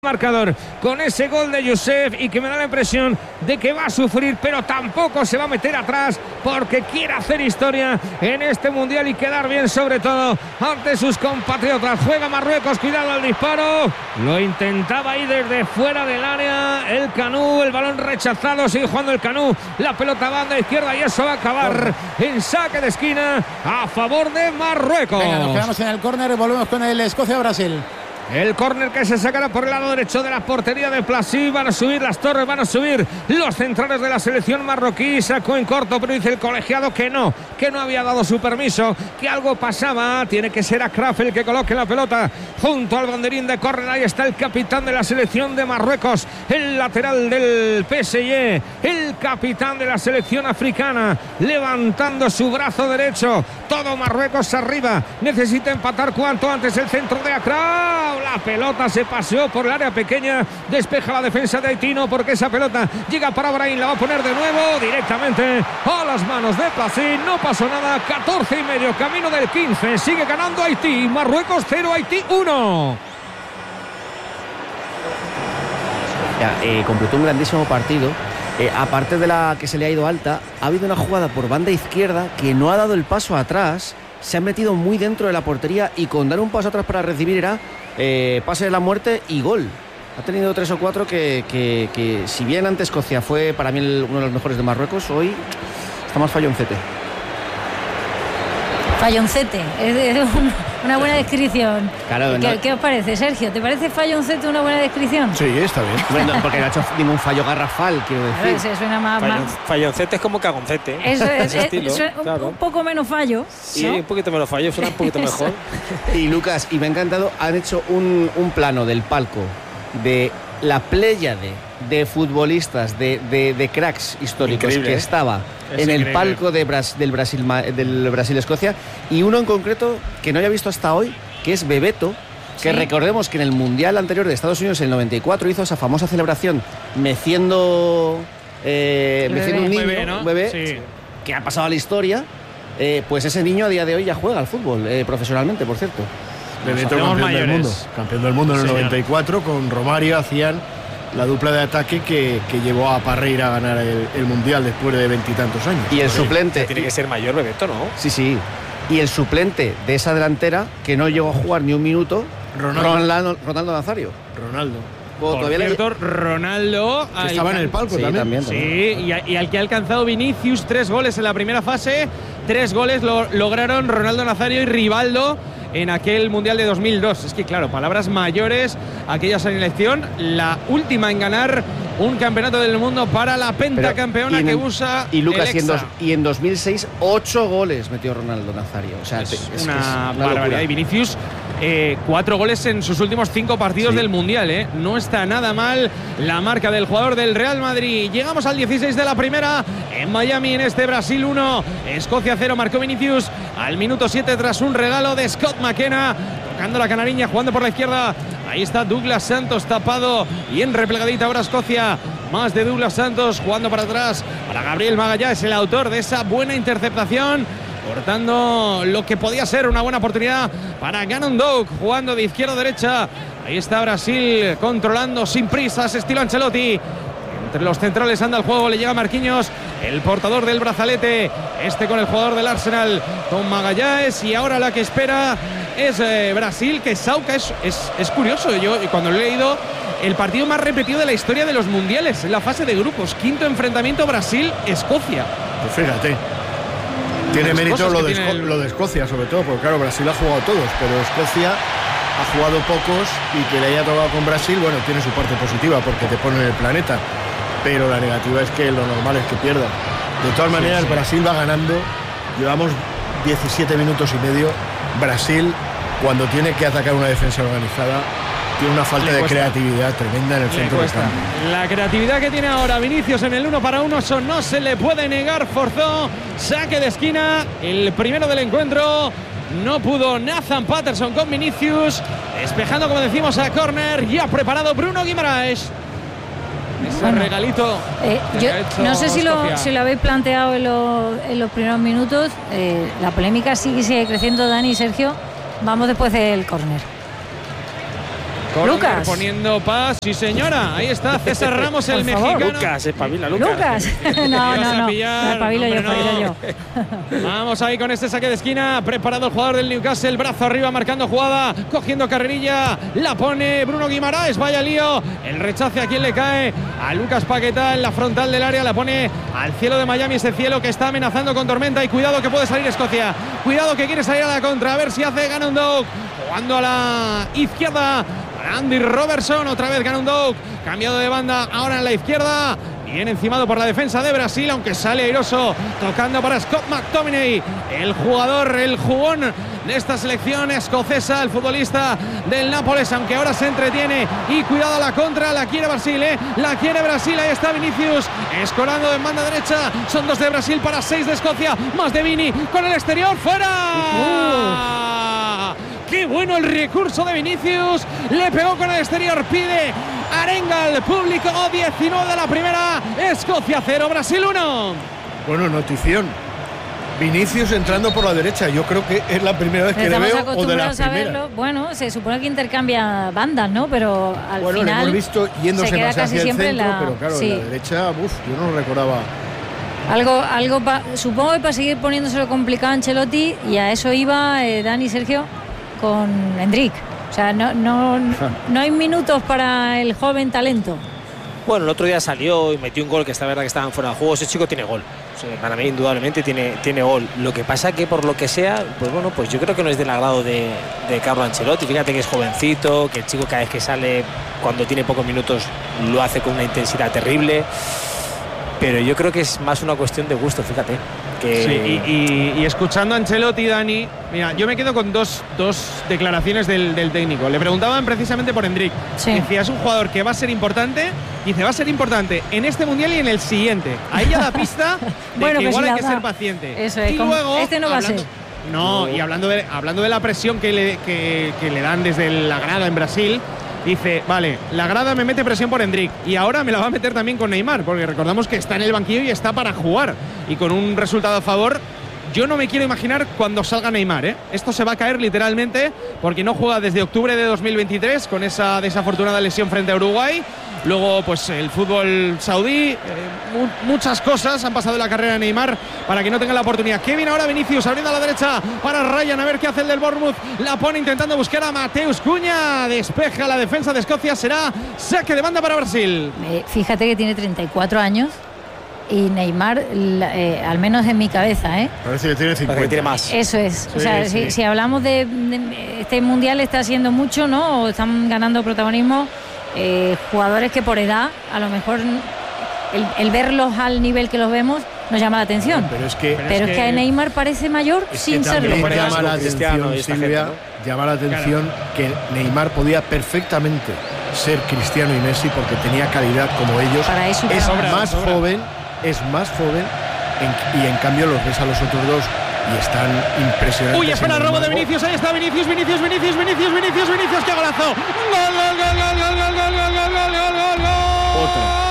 Marcador con ese gol de Youssef y que me da la impresión de que va a sufrir, pero tampoco se va a meter atrás porque quiere hacer historia en este mundial y quedar bien, sobre todo ante sus compatriotas. Juega Marruecos, cuidado al disparo, lo intentaba ahí desde fuera del área el Canú, el balón rechazado, sigue jugando el Canú, la pelota banda izquierda y eso va a acabar en saque de esquina a favor de Marruecos. Venga, nos quedamos en el córner, volvemos con el Escocia-Brasil. El córner que se sacará por el lado derecho de la portería de Plasí. Van a subir las torres, van a subir los centrales de la selección marroquí. Sacó en corto, pero dice el colegiado que no había dado su permiso, que algo pasaba. Tiene que ser Akraf el que coloque la pelota junto al banderín de córner. Ahí está el capitán de la selección de Marruecos, el lateral del PSG, el capitán de la selección africana, levantando su brazo derecho. Todo Marruecos arriba, necesita empatar cuanto antes. El centro de Akraf, la pelota se paseó por el área pequeña, despeja la defensa de Haitino porque esa pelota llega para Brahim, la va a poner de nuevo directamente a las manos de Plasí. No pasó nada, 14,5, camino del 15, sigue ganando Haití. Marruecos 0, Haití 1. Completó un grandísimo partido. Aparte de la que se le ha ido alta, ha habido una jugada por banda izquierda que no ha dado el paso atrás, se ha metido muy dentro de la portería y con dar un paso atrás para recibir era pase de la muerte y gol. Ha tenido 3 o 4 que si bien ante Escocia fue para mí uno de los mejores de Marruecos, hoy está más falloncete. Falloncete, es una buena descripción. Claro, ¿Qué os parece, Sergio? ¿Te parece falloncete una buena descripción? Sí, está bien. Bueno, porque no ha hecho ningún fallo garrafal, quiero decir. Claro, se suena más. Falloncete es como cagoncete. Eso es, claro. un poco menos fallo. Sí, ¿no? un poquito menos fallo, suena un poquito mejor. Y Lucas, y me ha encantado, han hecho un plano del palco de la pléyade de futbolistas, de cracks históricos. Increíble, que estaba en el palco del Brasil-Escocia, y uno en concreto que no había visto hasta hoy, que es Bebeto, que recordemos que en el Mundial anterior de Estados Unidos, en el 94, hizo esa famosa celebración meciendo un niño, bebé, ¿no? Un bebé, sí, que ha pasado a la historia. Pues ese niño a día de hoy ya juega al fútbol, profesionalmente, por cierto. Bebeto, campeón del mundo en el 94, con Romario hacían la dupla de ataque que llevó a Parreira a ganar el Mundial después de 20 y tantos años. Y el suplente... Tiene que ser mayor Bebeto, ¿no? Sí. Y el suplente de esa delantera, que no llegó a jugar ni un minuto, Ronaldo Nazario. Por cierto, Ronaldo estaba en el palco también. Sí, y al que ha alcanzado Vinicius 3 goles en la primera fase. 3 goles lo lograron Ronaldo Nazario y Rivaldo en aquel Mundial de 2002. Es que claro, palabras mayores, aquella selección, la última en ganar un campeonato del mundo para la pentacampeona que usa y Lucas, y en 2006 8 goles metió Ronaldo Nazario. O sea, es una barbaridad. Y Vinicius 4 goles en sus últimos 5 partidos del Mundial, No está nada mal la marca del jugador del Real Madrid. Llegamos al 16 de la primera en Miami, en este Brasil 1, Escocia 0. Marcó Vinicius al minuto 7 tras un regalo de Scott McKenna, tocando la canariña, jugando por la izquierda. Ahí está Douglas Santos tapado y en replegadita ahora Escocia. Más de Douglas Santos jugando para atrás para Gabriel Magallanes, el autor de esa buena interceptación, cortando lo que podía ser una buena oportunidad para Gannon Doug, jugando de izquierda a derecha. Ahí está Brasil controlando sin prisas, estilo Ancelotti. Entre los centrales anda el juego, le llega Marquinhos, el portador del brazalete, con el jugador del Arsenal, con Magallanes, y ahora la que espera es Brasil, que Sauca es curioso. Yo cuando lo he leído, el partido más repetido de la historia de los mundiales, en la fase de grupos, 5º enfrentamiento Brasil-Escocia. Pues fíjate, tiene mérito lo de Escocia, sobre todo, porque claro, Brasil ha jugado todos, pero Escocia ha jugado pocos, y que le haya tocado con Brasil, bueno, tiene su parte positiva porque te pone en el planeta, pero la negativa es que lo normal es que pierda. De todas maneras, Brasil va ganando, llevamos 17 minutos y medio. Brasil, cuando tiene que atacar una defensa organizada, tiene una falta de creatividad tremenda en el centro del campo. La creatividad que tiene ahora Vinicius en el 1 para 1, eso no se le puede negar. Forzó, saque de esquina, el primero del encuentro. No pudo Nathan Patterson con Vinicius, despejando, como decimos, a córner. Ya preparado Bruno Guimaraes. Ese regalito. Yo no sé si lo habéis planteado en los primeros minutos. La polémica sigue creciendo, Dani y Sergio. Vamos después del córner. Lucas. Poniendo paz, sí señora. Ahí está César Ramos, el mexicano. Lucas, espabila, Lucas. No. Espabilo yo. Vamos ahí con este saque de esquina. Preparado el jugador del Newcastle. Brazo arriba, marcando jugada. Cogiendo carrerilla. La pone Bruno Guimaraes. Vaya lío. El rechace a quien le cae. A Lucas Paquetá en la frontal del área. La pone al cielo de Miami. Ese cielo que está amenazando con tormenta. Y cuidado que puede salir Escocia. Cuidado que quiere salir a la contra. A ver si hace Ganondorf. Jugando a la izquierda. Andy Robertson. Otra vez Ganondorf. Cambiado de banda. Ahora en la izquierda. Bien encimado por la defensa de Brasil, aunque sale airoso, tocando para Scott McTominay, el jugador, el jugón de esta selección escocesa, el futbolista del Nápoles, aunque ahora se entretiene. Y cuidado a la contra, la quiere Brasil, la quiere Brasil. Ahí está Vinicius, escorando en banda derecha. Son 2 de Brasil para 6 de Escocia, más de Vini con el exterior, fuera. ¡Qué bueno el recurso de Vinicius! Le pegó con el exterior, pide arenga al público. 19 de la primera, Escocia 0, Brasil 1. Bueno, notición. Vinicius entrando por la derecha. Yo creo que es la primera vez que le veo, o de la primera. Bueno, se supone que intercambia bandas, ¿no? Pero al final le hemos visto yéndose más hacia el centro, pero claro, sí. En la derecha, yo no lo recordaba. Supongo que para seguir poniéndoselo complicado a Ancelotti, y a eso iba Dani, Sergio, con Endrick. O sea, no hay minutos para el joven talento. Bueno, el otro día salió y metió un gol, que está verdad que estaban fuera de juego. Ese chico tiene gol. O sea, para mí, indudablemente, tiene gol. Lo que pasa que, por lo que sea, pues bueno, pues yo creo que no es del agrado de Carlo Ancelotti. Fíjate que es jovencito, que el chico cada vez que sale, cuando tiene pocos minutos, lo hace con una intensidad terrible. Pero yo creo que es más una cuestión de gusto, fíjate. Sí, y escuchando a Ancelotti, Dani, mira, yo me quedo con dos declaraciones del técnico. Le preguntaban precisamente por Endrick. Sí. Decía, es un jugador que va a ser importante. Dice, va a ser importante en este mundial y en el siguiente. Ahí ya da pista de que igual hay que ser paciente. Eso es, y luego, este no va a ser. No, y hablando de la presión que le dan desde la grada en Brasil. Dice, vale, la grada me mete presión por Endrick y ahora me la va a meter también con Neymar, porque recordamos que está en el banquillo y está para jugar. Y con un resultado a favor, yo no me quiero imaginar cuando salga Neymar, Esto se va a caer literalmente, porque no juega desde octubre de 2023 con esa desafortunada lesión frente a Uruguay. Luego, pues el fútbol saudí, muchas cosas han pasado en la carrera de Neymar para que no tenga la oportunidad. Kevin ahora Vinicius abriendo a la derecha para Ryan, a ver qué hace el del Bournemouth. La pone intentando buscar a Mateus Cunha, despeja la defensa de Escocia, será saque de banda para Brasil. Fíjate que tiene 34 años. Y Neymar, al menos en mi cabeza, Parece que tiene 50. Que tiene más. Eso es. Sí, o sea, sí. Si hablamos de este mundial, está haciendo mucho, ¿no? O están ganando protagonismo jugadores que por edad, a lo mejor el verlos al nivel que los vemos nos llama la atención. Pero es que Neymar parece mayor sin serlo. Llama la atención, Silvia, llama la atención que Neymar podía perfectamente ser Cristiano y Messi porque tenía calidad como ellos. Para eso es más joven y en cambio los ves a los otros dos y están impresionantes. Uy, espera, robo de Vinicius, ahí está Vinicius, ¡qué golazo! ¡Gol!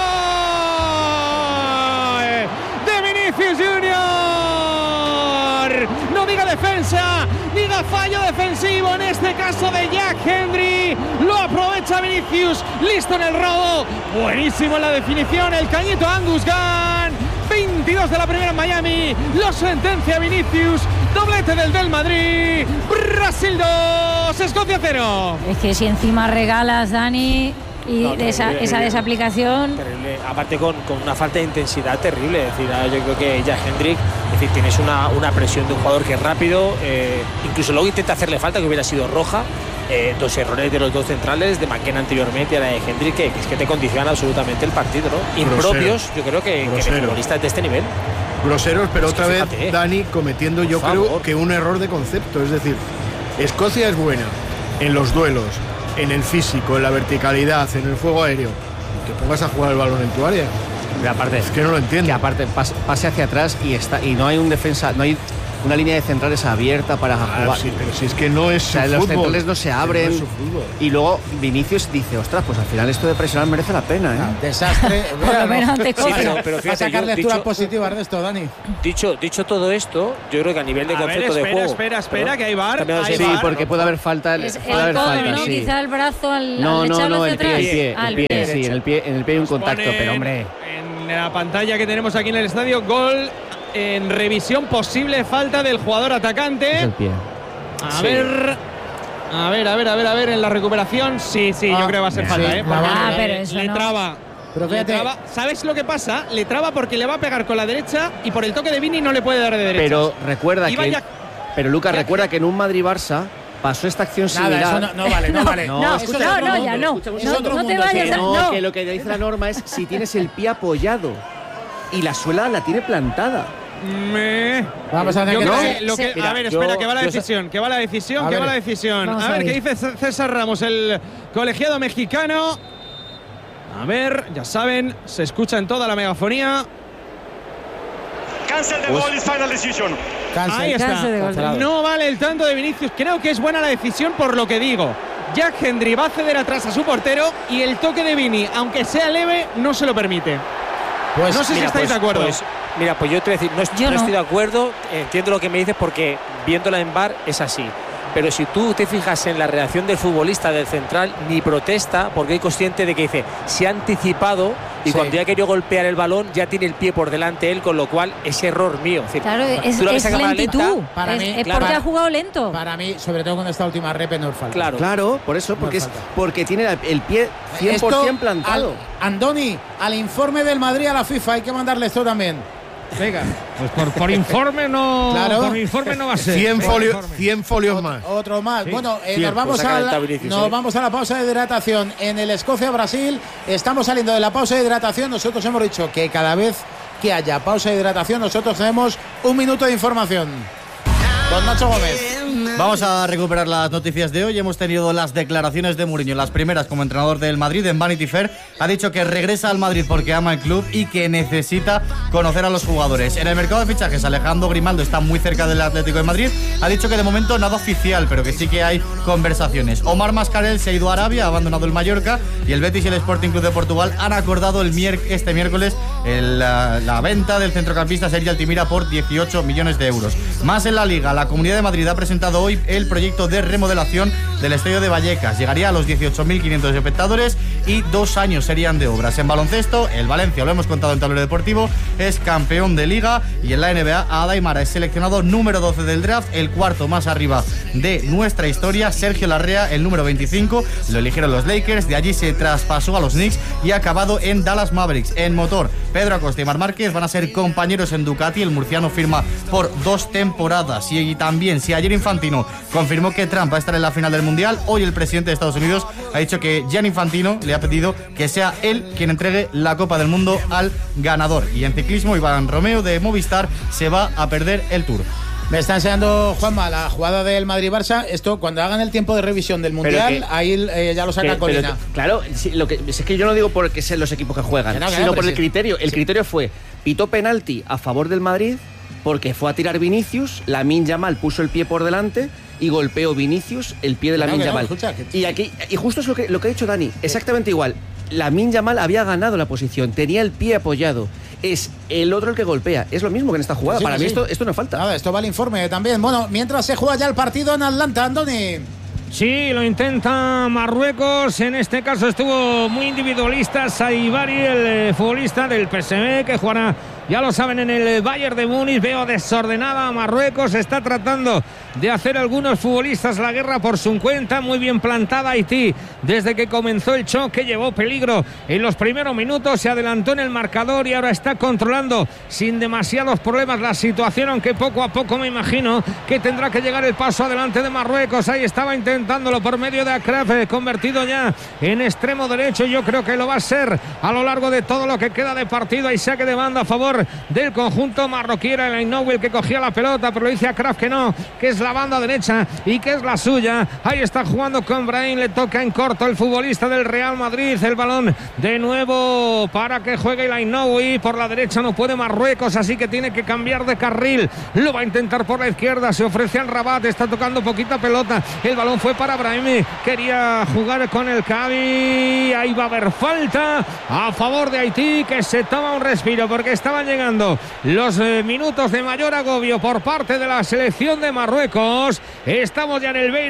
De Vinicius Junior. No diga defensa, diga fallo defensivo, en este caso de Jack Hendry. Lo aprovecha Vinicius, listo en el robo, buenísimo en la definición, el cañito Angus Gunn. 22 de la primera en Miami, lo sentencia Vinicius, doblete del Madrid. Brasil 2, Escocia 0. Es que si encima regalas, Dani, y esa desaplicación. Terrible. Aparte con una falta de intensidad terrible. Es decir, yo creo que Jack Hendrick, es decir, tienes una presión de un jugador que es rápido, incluso luego intenta hacerle falta, que hubiera sido roja. 2 errores de los 2 centrales, de McKenna anteriormente y a la de Hendrick, que es que te condicionan absolutamente el partido, ¿no? Impropios, yo creo que de futbolistas de este nivel. Groseros, pero otra vez, Dani, cometiendo yo creo que un error de concepto. Es decir, Escocia es buena en los duelos, en el físico, en la verticalidad, en el juego aéreo. Que pongas a jugar el balón en tu área. Pero aparte, es que no lo entiendo. Que aparte pase hacia atrás y no hay un defensa, no hay una línea de centrales abierta para jugar. Sí, pero si es que no es su los fútbol. centrales no se abren. No es su fútbol. Y luego Vinicius dice, ostras, pues al final esto de presionar merece la pena, ¿eh? Desastre. Por lo menos ante Sí, cosas. pero A fíjate, sacar yo, lecturas dicho, positivas de esto, Dani. dicho todo esto, yo creo que a nivel de concepto de juego. Espera, que hay VAR. También Hay Sí, VAR. porque puede haber falta. Es Puede el haber codo, falta, ¿no? sí. Quizá el brazo al No, echarlo el hacia pie, atrás. el pie, sí, en el pie hay un contacto, Ponen pero hombre. En la pantalla que tenemos aquí en el estadio, gol en revisión, posible falta del jugador Es atacante. el pie. A ver, en la recuperación. Sí, yo creo que va a ser falta, ¿eh? Porque pero eso le no. traba. Pero Le fíjate. traba. ¿Sabes lo que pasa? Le traba porque le va a pegar con la derecha y por el toque de Vini no le puede dar de derecha. Pero recuerda Iba que. ya- Pero Lucas, recuerda que en un Madrid-Barça pasó esta acción Nada, similar. eso no vale, no vale. No, eso es no, otro no, mundo. ya no. Es No, otro no te mundo, vayas sí. a- No, no. que lo que dice la norma es si tienes el pie apoyado y la suela la tiene plantada. Vamos a tener Yo que creo ver. que lo que- Mira, a ver, espera, yo- que va la yo- decisión, que va la decisión, A que ver. va la decisión. Vamos A a ver qué ver. dice César Ramos, el colegiado mexicano. A ver, ya saben, se escucha en toda la megafonía. Cancel the goal is final decision. Cancel. Ahí está. Cancel de gol. No vale el tanto de Vinicius. Creo que es buena la decisión por lo que digo. Jack Hendry va a ceder atrás a su portero y el toque de Vini, aunque sea leve, no se lo permite. Pues No sé si Mira, estáis pues- de acuerdo. Mira, pues yo te voy a decir, Yo no no. estoy de acuerdo, entiendo lo que me dices porque viéndola en VAR es así. Pero si tú te fijas en la reacción del futbolista del central, ni protesta porque es consciente de que dice, se ha anticipado y Sí. cuando ya ha querido golpear el balón ya tiene el pie por delante él, con lo cual es error mío. Es decir, Claro, es tú la ves a cámara lentitud. lenta, Para mí, Es claro. porque ha jugado lento. para mí, sobre todo con esta última rep, no es falta. Claro. Claro, por eso, porque, No es, falta. porque tiene el pie 100% plantado. Andoni, al informe del Madrid a la FIFA hay que mandarle esto también. Venga, pues por informe no. Claro. Por informe no va a ser. 100 folios más. Otro más. Sí. Bueno, Cien, nos vamos pues saca a el la, Vinicius, nos vamos a la pausa de hidratación en el Escocia-Brasil. Estamos saliendo de la pausa de hidratación. Nosotros hemos dicho que cada vez que haya pausa de hidratación, nosotros tenemos un minuto de información. Don Nacho Gómez. Vamos a recuperar las noticias de hoy. Hemos tenido las declaraciones de Mourinho, las primeras como entrenador del Madrid en Vanity Fair. Ha dicho que regresa al Madrid porque ama el club y que necesita conocer a los jugadores. En el mercado de fichajes, Alejandro Grimaldo está muy cerca del Atlético de Madrid. Ha dicho que de momento nada oficial, pero que sí que hay conversaciones. Omar Mascarell se ha ido a Arabia, ha abandonado el Mallorca, y el Betis y el Sporting Club de Portugal han acordado este miércoles la venta del centrocampista Sergi Altimira por 18 millones de euros. Más en la Liga, la Comunidad de Madrid ha presentado hoy el proyecto de remodelación del estadio de Vallecas. Llegaría a los 18.500 espectadores y 2 años serían de obras. En baloncesto, el Valencia, lo hemos contado en Tablero Deportivo, es campeón de Liga, y en la NBA, Ada Aymara es seleccionado número 12 del draft, el cuarto más arriba de nuestra historia. Sergio Larrea, el número 25, lo eligieron los Lakers, de allí se traspasó a los Knicks y ha acabado en Dallas Mavericks. En motor, Pedro Acosta y Marc Márquez van a ser compañeros en Ducati. El murciano firma por 2 temporadas. Y también, si ayer Infantino confirmó que Trump va a estar en la final del Mundial, hoy el presidente de Estados Unidos ha dicho que Gianni Infantino le ha pedido que sea él quien entregue la Copa del Mundo al ganador. Y en ciclismo, Iván Romeo de Movistar se va a perder el Tour. Me está enseñando Juanma la jugada del Madrid-Barça. Esto, cuando hagan el tiempo de revisión del Mundial, ahí ya lo saca Colina. Claro, sí, es que yo no digo porque sean los equipos que juegan, Que no, sino por pero el criterio. El criterio fue, pitó penalti a favor del Madrid porque fue a tirar Vinicius, Lamine Yamal puso el pie por delante y golpeó Vinicius el pie de Lamine Yamal. Y justo es lo que ha dicho Dani, exactamente igual. Lamine Yamal había ganado la posición, tenía el pie apoyado. Es el otro el que golpea. Es lo mismo que en esta jugada. Sí, Para sí. mí esto no falta. Nada, esto va el informe también. Bueno, mientras se juega ya el partido en Atlanta, Andoni. Sí, lo intenta Marruecos. En este caso estuvo muy individualista Saibari, el futbolista del PSV, que jugará, ya lo saben, en el Bayern de Múnich. Veo desordenada a Marruecos. Está tratando de hacer algunos futbolistas la guerra por su cuenta. Muy bien plantada Haití. Desde que comenzó el choque llevó peligro en los primeros minutos. Se adelantó en el marcador y ahora está controlando sin demasiados problemas la situación, aunque poco a poco me imagino que tendrá que llegar el paso adelante de Marruecos. Ahí estaba intentándolo por medio de Akraf, convertido ya en extremo derecho. Yo creo que lo va a ser a lo largo de todo lo que queda de partido. Hay saque de banda a favor jugador del conjunto marroquí, era el Ainoui el que cogía la pelota, pero lo dice a Kraf que no, que es la banda derecha y que es la suya. Ahí está jugando con Brahim, le toca en corto el futbolista del Real Madrid. El balón de nuevo para que juegue el Ainoui. Por la derecha no puede Marruecos, así que tiene que cambiar de carril. Lo va a intentar por la izquierda, se ofrece al Rabat, está tocando poquita pelota. El balón fue para Brahim, quería jugar con el Cavi. Ahí va a haber falta a favor de Haití, que se toma un respiro porque estaban llegando los minutos de mayor agobio por parte de la selección de Marruecos. Estamos ya en el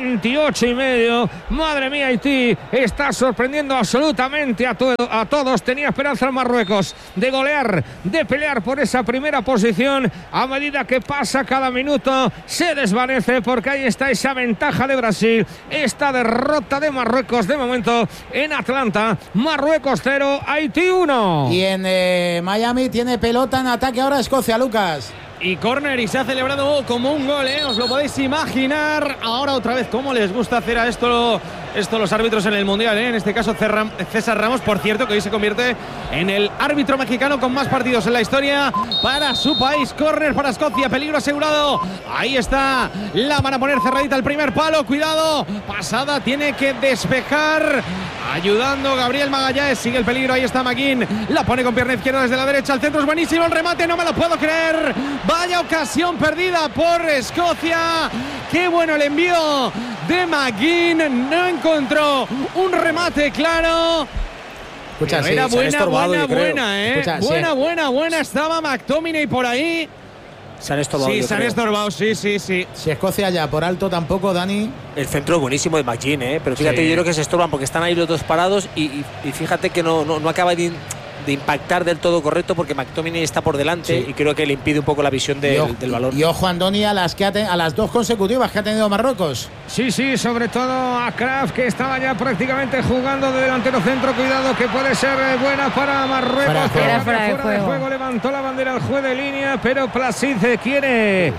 28,5. Madre mía, Haití está sorprendiendo absolutamente a todos. Tenía esperanza en Marruecos de golear, de pelear por esa primera posición. A medida que pasa cada minuto se desvanece, porque ahí está esa ventaja de Brasil, esta derrota de Marruecos de momento en Atlanta. Marruecos 0, Haití 1. Y en Miami tiene pelota en ataque ahora Escocia, Lucas. Y córner, y se ha celebrado como un gol, ¿eh? Os lo podéis imaginar. Ahora otra vez, ¿cómo les gusta hacer a esto los árbitros en el Mundial, ¿eh? En este caso César Ramos, por cierto, que hoy se convierte en el árbitro mexicano con más partidos en la historia para su país. Córner para Escocia, peligro asegurado. Ahí está, la van a poner cerradita al primer palo, cuidado. Pasada, tiene que despejar. Ayudando Gabriel Magallanes, sigue el peligro, ahí está McGinn. La pone con pierna izquierda desde la derecha, el centro es buenísimo, el remate, no me lo puedo creer. Vaya ocasión perdida por Escocia. Qué bueno el envío de McGinn. No encontró un remate claro. Escucha, era sí, buena, ¿eh? Escucha, buena. Estaba McTominay por ahí. Se han estorbado. Sí, se han estorbado, sí. Si Escocia ya por alto tampoco, Dani. El centro buenísimo de McGinn, pero fíjate, yo creo que se estorban porque están ahí los dos parados y fíjate que no acaba de impactar del todo correcto, porque McTominay está por delante y creo que le impide un poco la visión del balón. Y ojo, Andoni, a las dos consecutivas que ha tenido Marruecos. Sí, sobre todo a Kraf, que estaba ya prácticamente jugando de delantero centro. Cuidado, que puede ser buena para Marruecos. Fuera de juego. Levantó la bandera al juez de línea, pero Placid quiere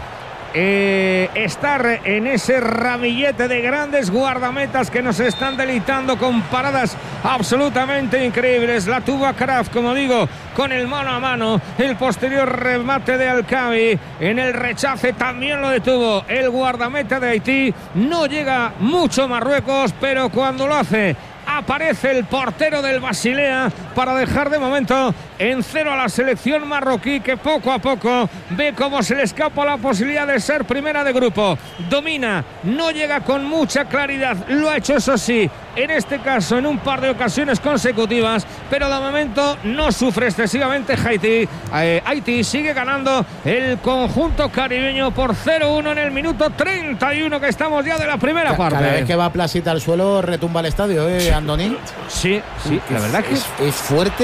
estar en ese ramillete de grandes guardametas que nos están deleitando con paradas absolutamente increíbles. La tuvo a Kraft, como digo, con el mano a mano. El posterior remate de Alcabi en el rechace también lo detuvo el guardameta de Haití. No llega mucho Marruecos, pero cuando lo hace aparece el portero del Basilea para dejar de momento en 0 a la selección marroquí, que poco a poco ve cómo se le escapa la posibilidad de ser primera de grupo. Domina, no llega con mucha claridad, lo ha hecho, eso sí, en este caso en un par de ocasiones consecutivas, pero de momento no sufre excesivamente Haití. Haití sigue ganando el conjunto caribeño por 0-1 en el minuto 31, que estamos ya de la primera parte. Cada vez que va Placita al suelo retumba el estadio, Andoni. Sí, la verdad que es fuerte.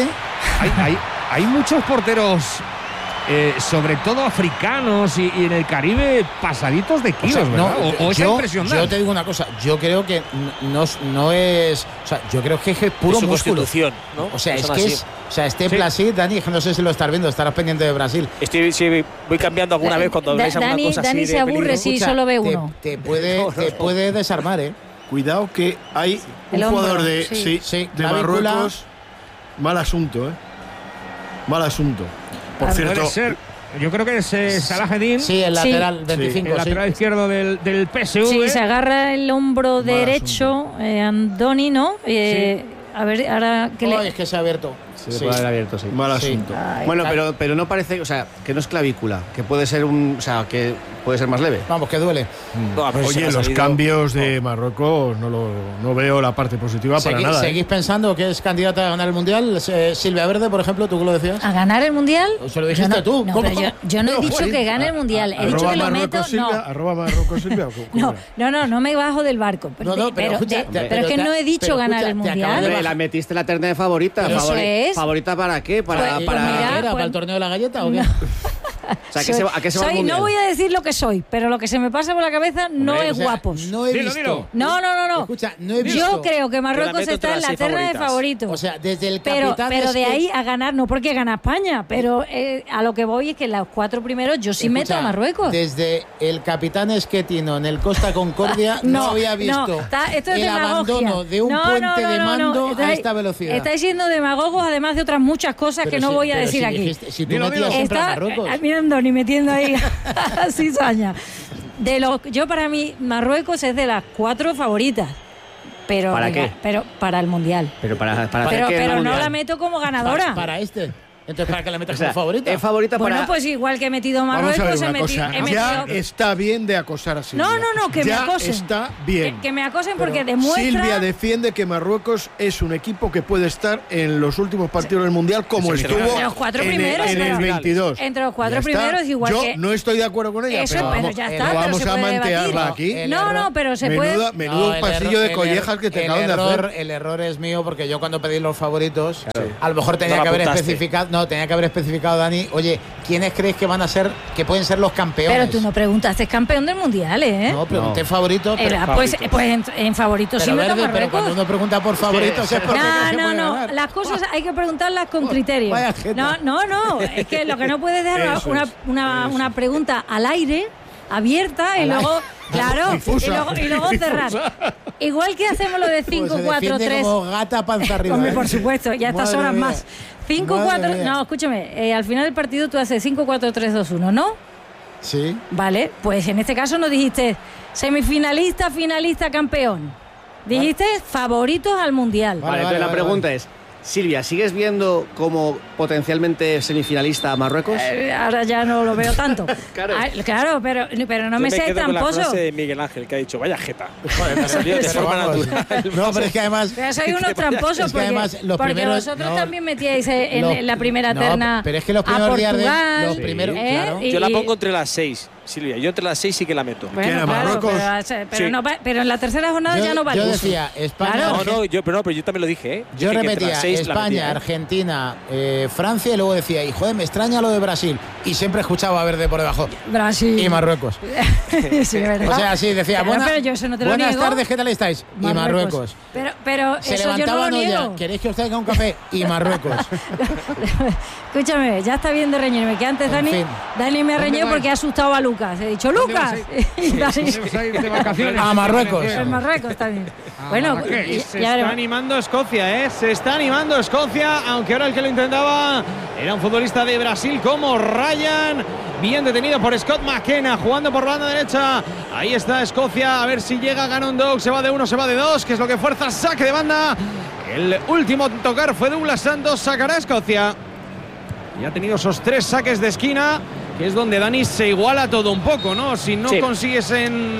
Hay muchos porteros, sobre todo africanos y en el Caribe, pasaditos de kilos, ¿verdad? Es impresionante. Yo te digo una cosa, yo creo que no es, o sea, yo creo que es puro músculo, ¿no? O sea, este Placid, Dani, no sé si lo estás viendo, estarás pendiente de Brasil. Voy cambiando alguna vez cuando veis alguna cosa así. Dani se aburre si solo ve uno. Te puede desarmar, Cuidado que hay un jugador de Marruecos. Mal asunto, Mal asunto. Por cierto. Puede ser. Yo creo que es Salah Eddin. Sí, el lateral 25. El lateral izquierdo del PSV. Sí, se agarra el hombro derecho, Andoni, ¿no? A ver, ahora que es que se ha abierto. Se puede haber abierto, sí. Mal asunto. Bueno, pero no parece, o sea, que no es clavícula, que puede ser que puede ser más leve. Vamos, que duele. Oye, los cambios de Marruecos no veo la parte positiva para nada. ¿Seguís pensando que es candidata a ganar el Mundial? Silvia Verde, por ejemplo, ¿tú qué lo decías? ¿A ganar el Mundial? Se lo dijiste tú. No, yo no he dicho que gane el Mundial. He dicho que lo meto. Marruecos Silvia. No me bajo del barco. Pero es que no he dicho ganar el Mundial. La metiste la terna de favorita. Eso es. ¿Favorita para qué? ¿Para el torneo de la galleta o qué? sea, ¿a qué se va el mundial? No voy a decir lo que soy, pero lo que se me pasa por la cabeza no es guapos. No he visto. No. Escucha, no he visto. Yo creo que Marruecos está en la terna de favoritos. O sea, desde el capitán. Pero de ahí a ganar, no porque gana España, pero a lo que voy es que los 4 primeros yo sí meto a Marruecos. Desde el capitán Esquetino en el Costa Concordia no había visto esto es el abandono de un puente de mando a esta velocidad. Estáis siendo demagogos, además de otras muchas cosas que no voy a decir aquí. Dijiste, si tú metías siempre a Marruecos. Mirando ni metiendo ahí cizaña. Yo para mí Marruecos es de las 4 favoritas. Pero, ¿Para qué? Pero para el mundial. Pero no la meto como ganadora. Para este. Entonces, ¿para qué la metes como favorita? Es favorita para... Bueno, pues igual que he metido Marruecos, he metido... Ya está bien de acosar a Silvia. No, que me acosen. Está bien. Que me acosen porque demuestra... Silvia defiende que Marruecos es un equipo que puede estar en los últimos partidos del Mundial como estuvo los 4 primeros, en el 22. Entre los 4 primeros igual Yo que... no estoy de acuerdo con ella, pero ya está, vamos pero a mantearla aquí. aquí. No, pero se puede... Menudo pasillo de collejas que te acaban de hacer. El error es mío porque yo cuando pedí los favoritos, a lo mejor tenía que haber especificado, Dani, oye, ¿quiénes crees que van a ser, que pueden ser los campeones? Pero tú no preguntaste campeón del mundial, ¿eh? No, pregunté favorito. Pues en favoritos sí meto Marruecos. Pero cuando uno pregunta por favoritos es porque no. Las cosas hay que preguntarlas con criterio. No. Es que lo que no puedes dejar una pregunta al aire, abierta, y luego... Claro, y luego cerrar. Igual que hacemos lo de 5-4-3. Como gata panza arriba. Hombre, por supuesto, ya estas horas más. 5-4. No, escúchame, al final del partido tú haces 5-4-3-2-1, ¿no? Sí. Vale, pues en este caso no dijiste semifinalista, finalista, campeón. Dijiste favoritos al mundial. Vale, entonces la pregunta es: Silvia, ¿sigues viendo como potencialmente semifinalista a Marruecos? Ahora ya no lo veo tanto. Claro, pero no me seas tramposo. Con la frase de Miguel Ángel que ha dicho, vaya jeta. De forma natural. No, pero es que además... Pero sois unos tramposos porque vosotros también metíais en la primera terna. Pero es que los primeros días de... Los primeros, claro. Yo la pongo entre las 6. Silvia, yo entre las 6 sí que la meto. Bueno, claro, pero en la tercera jornada ya no vale. Yo decía, España... Pero yo también lo dije, ¿eh? Yo repetía, España, Argentina, Francia, y luego decía, y joder, me extraña lo de Brasil. Y siempre escuchaba verde por debajo. Brasil. Y Marruecos. Sí, ¿verdad? O sea, sí, decía, pero yo eso no te lo buenas niego. tardes, ¿qué tal estáis? Y Marruecos. Pero se eso yo no lo niego. ¿Queréis que os traiga un café? Y Marruecos. Escúchame, ya está bien de reñirme, que antes Dani me reñió porque ha asustado a Lucas. He dicho, ¡Lucas! A Marruecos. En Marruecos también. Bueno, se está animando Escocia, ¿eh? Se está animando Escocia, aunque ahora el que lo intentaba era un futbolista de Brasil como Ryan. Bien detenido por Scott McKenna, jugando por banda derecha. Ahí está Escocia, a ver si llega, gana un dog, se va de 1, se va de 2, que es lo que fuerza, saque de banda. El último en tocar fue Douglas Santos, sacará a Escocia. Y ha tenido esos 3 saques de esquina, que es donde Dani se iguala todo un poco, ¿no? Si no consigues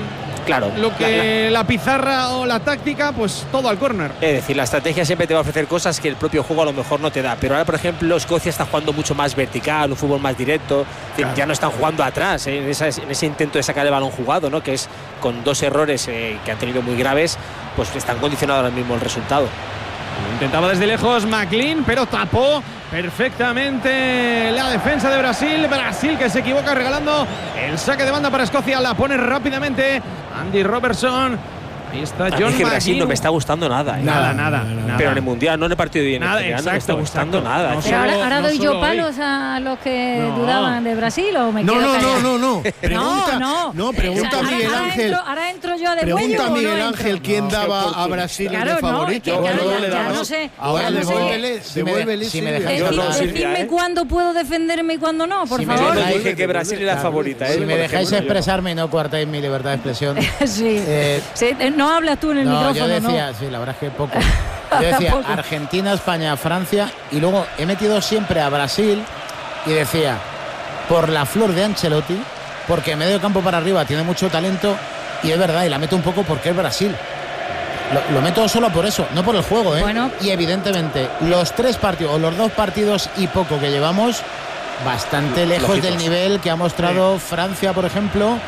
la pizarra o la táctica, pues todo al córner. Es decir, la estrategia siempre te va a ofrecer cosas que el propio juego a lo mejor no te da. Pero ahora, por ejemplo, Escocia está jugando mucho más vertical, un fútbol más directo. Ya no están jugando atrás, en ese intento de sacar el balón jugado, ¿no? Que es con 2 errores que han tenido muy graves, pues están condicionados ahora mismo el resultado. Intentaba desde lejos McLean, pero tapó perfectamente la defensa de Brasil. Brasil que se equivoca regalando el saque de banda para Escocia. La pone rápidamente Andy Robertson. Ahí está John McGinn. Brasil no me está gustando nada, ¿eh? Nada. Pero en el Mundial, no en el partido de nada, no me está gustando nada. No, pero ahora doy yo palos a los que dudaban de Brasil o me quedo callado. No. Pregunta a Miguel Ángel. Ahora entro yo de Pregunta a Miguel Ángel quién daba a Brasil de favorito. Ya no sé. Ahora devuélvele. Decidme cuándo puedo defenderme y cuándo no, por favor. Yo dije que Brasil era favorita. Si me dejáis expresarme y no coartáis mi libertad de expresión. Sí. No hablas tú en el micrófono, yo decía, sí, la verdad es que poco. Yo decía Argentina, España, Francia, y luego he metido siempre a Brasil y decía, por la flor de Ancelotti, porque medio campo para arriba tiene mucho talento, y es verdad, y la meto un poco porque es Brasil. Lo meto solo por eso, no por el juego, ¿eh? Bueno. Y evidentemente, los 3 partidos, o los 2 partidos y poco que llevamos, bastante lejos del nivel que ha mostrado Francia, por ejemplo.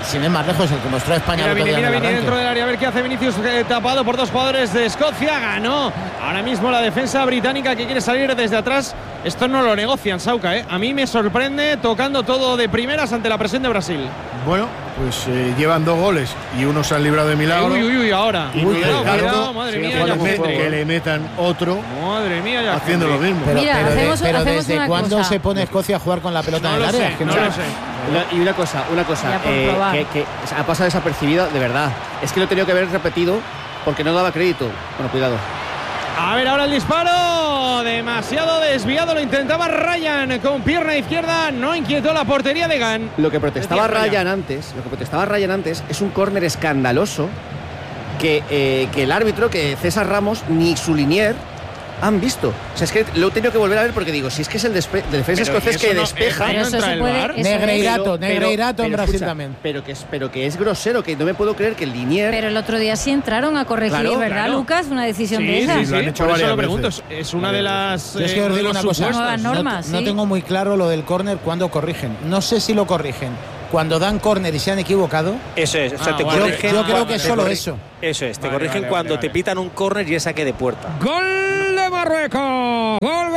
sin ir más lejos, el que mostró a España. Mira, viene dentro del área, a ver qué hace Vinicius, tapado por dos jugadores de Escocia. Ganó ahora mismo la defensa británica, que quiere salir desde atrás. Esto no lo negocian, Sauca, A mí me sorprende, tocando todo de primeras ante la presión de Brasil. Bueno, pues llevan 2 goles y uno se han librado de milagro. Uy, ahora. Cuidado, madre mía. Que le metan otro. Madre mía, ya haciendo lo mismo. Pero ¿desde cuándo se pone Escocia a jugar con la pelota en el área? No lo sé. Y una cosa, que ha pasado desapercibido, de verdad. Es que lo he tenido que haber repetido porque no daba crédito. Bueno, cuidado. A ver, ahora el disparo, demasiado desviado, lo intentaba Ryan con pierna izquierda, no inquietó la portería de Gant. Lo que protestaba Ryan antes es un córner escandaloso que el árbitro, que César Ramos, ni su linier han visto. O sea, es que lo he tenido que volver a ver porque digo, si es que es el defensa escocés que despeja. Negreirato en Brasil también. Pero que es grosero, que no me puedo creer que el linier. Pero el otro día sí entraron a corregir, ¿verdad, Lucas? Una decisión de esas. Sí, lo han hecho por eso lo varias pregunto. veces. Es una de las. Es que os digo una cosa, nuevas normas. No tengo muy claro lo del córner cuando corrigen. No sé si lo corrigen cuando dan córner y se han equivocado. Eso es, o sea, te yo creo que es solo eso. Eso es, te corrigen cuando te pitan un córner y es saque de puerta. Gol de Marruecos. Gol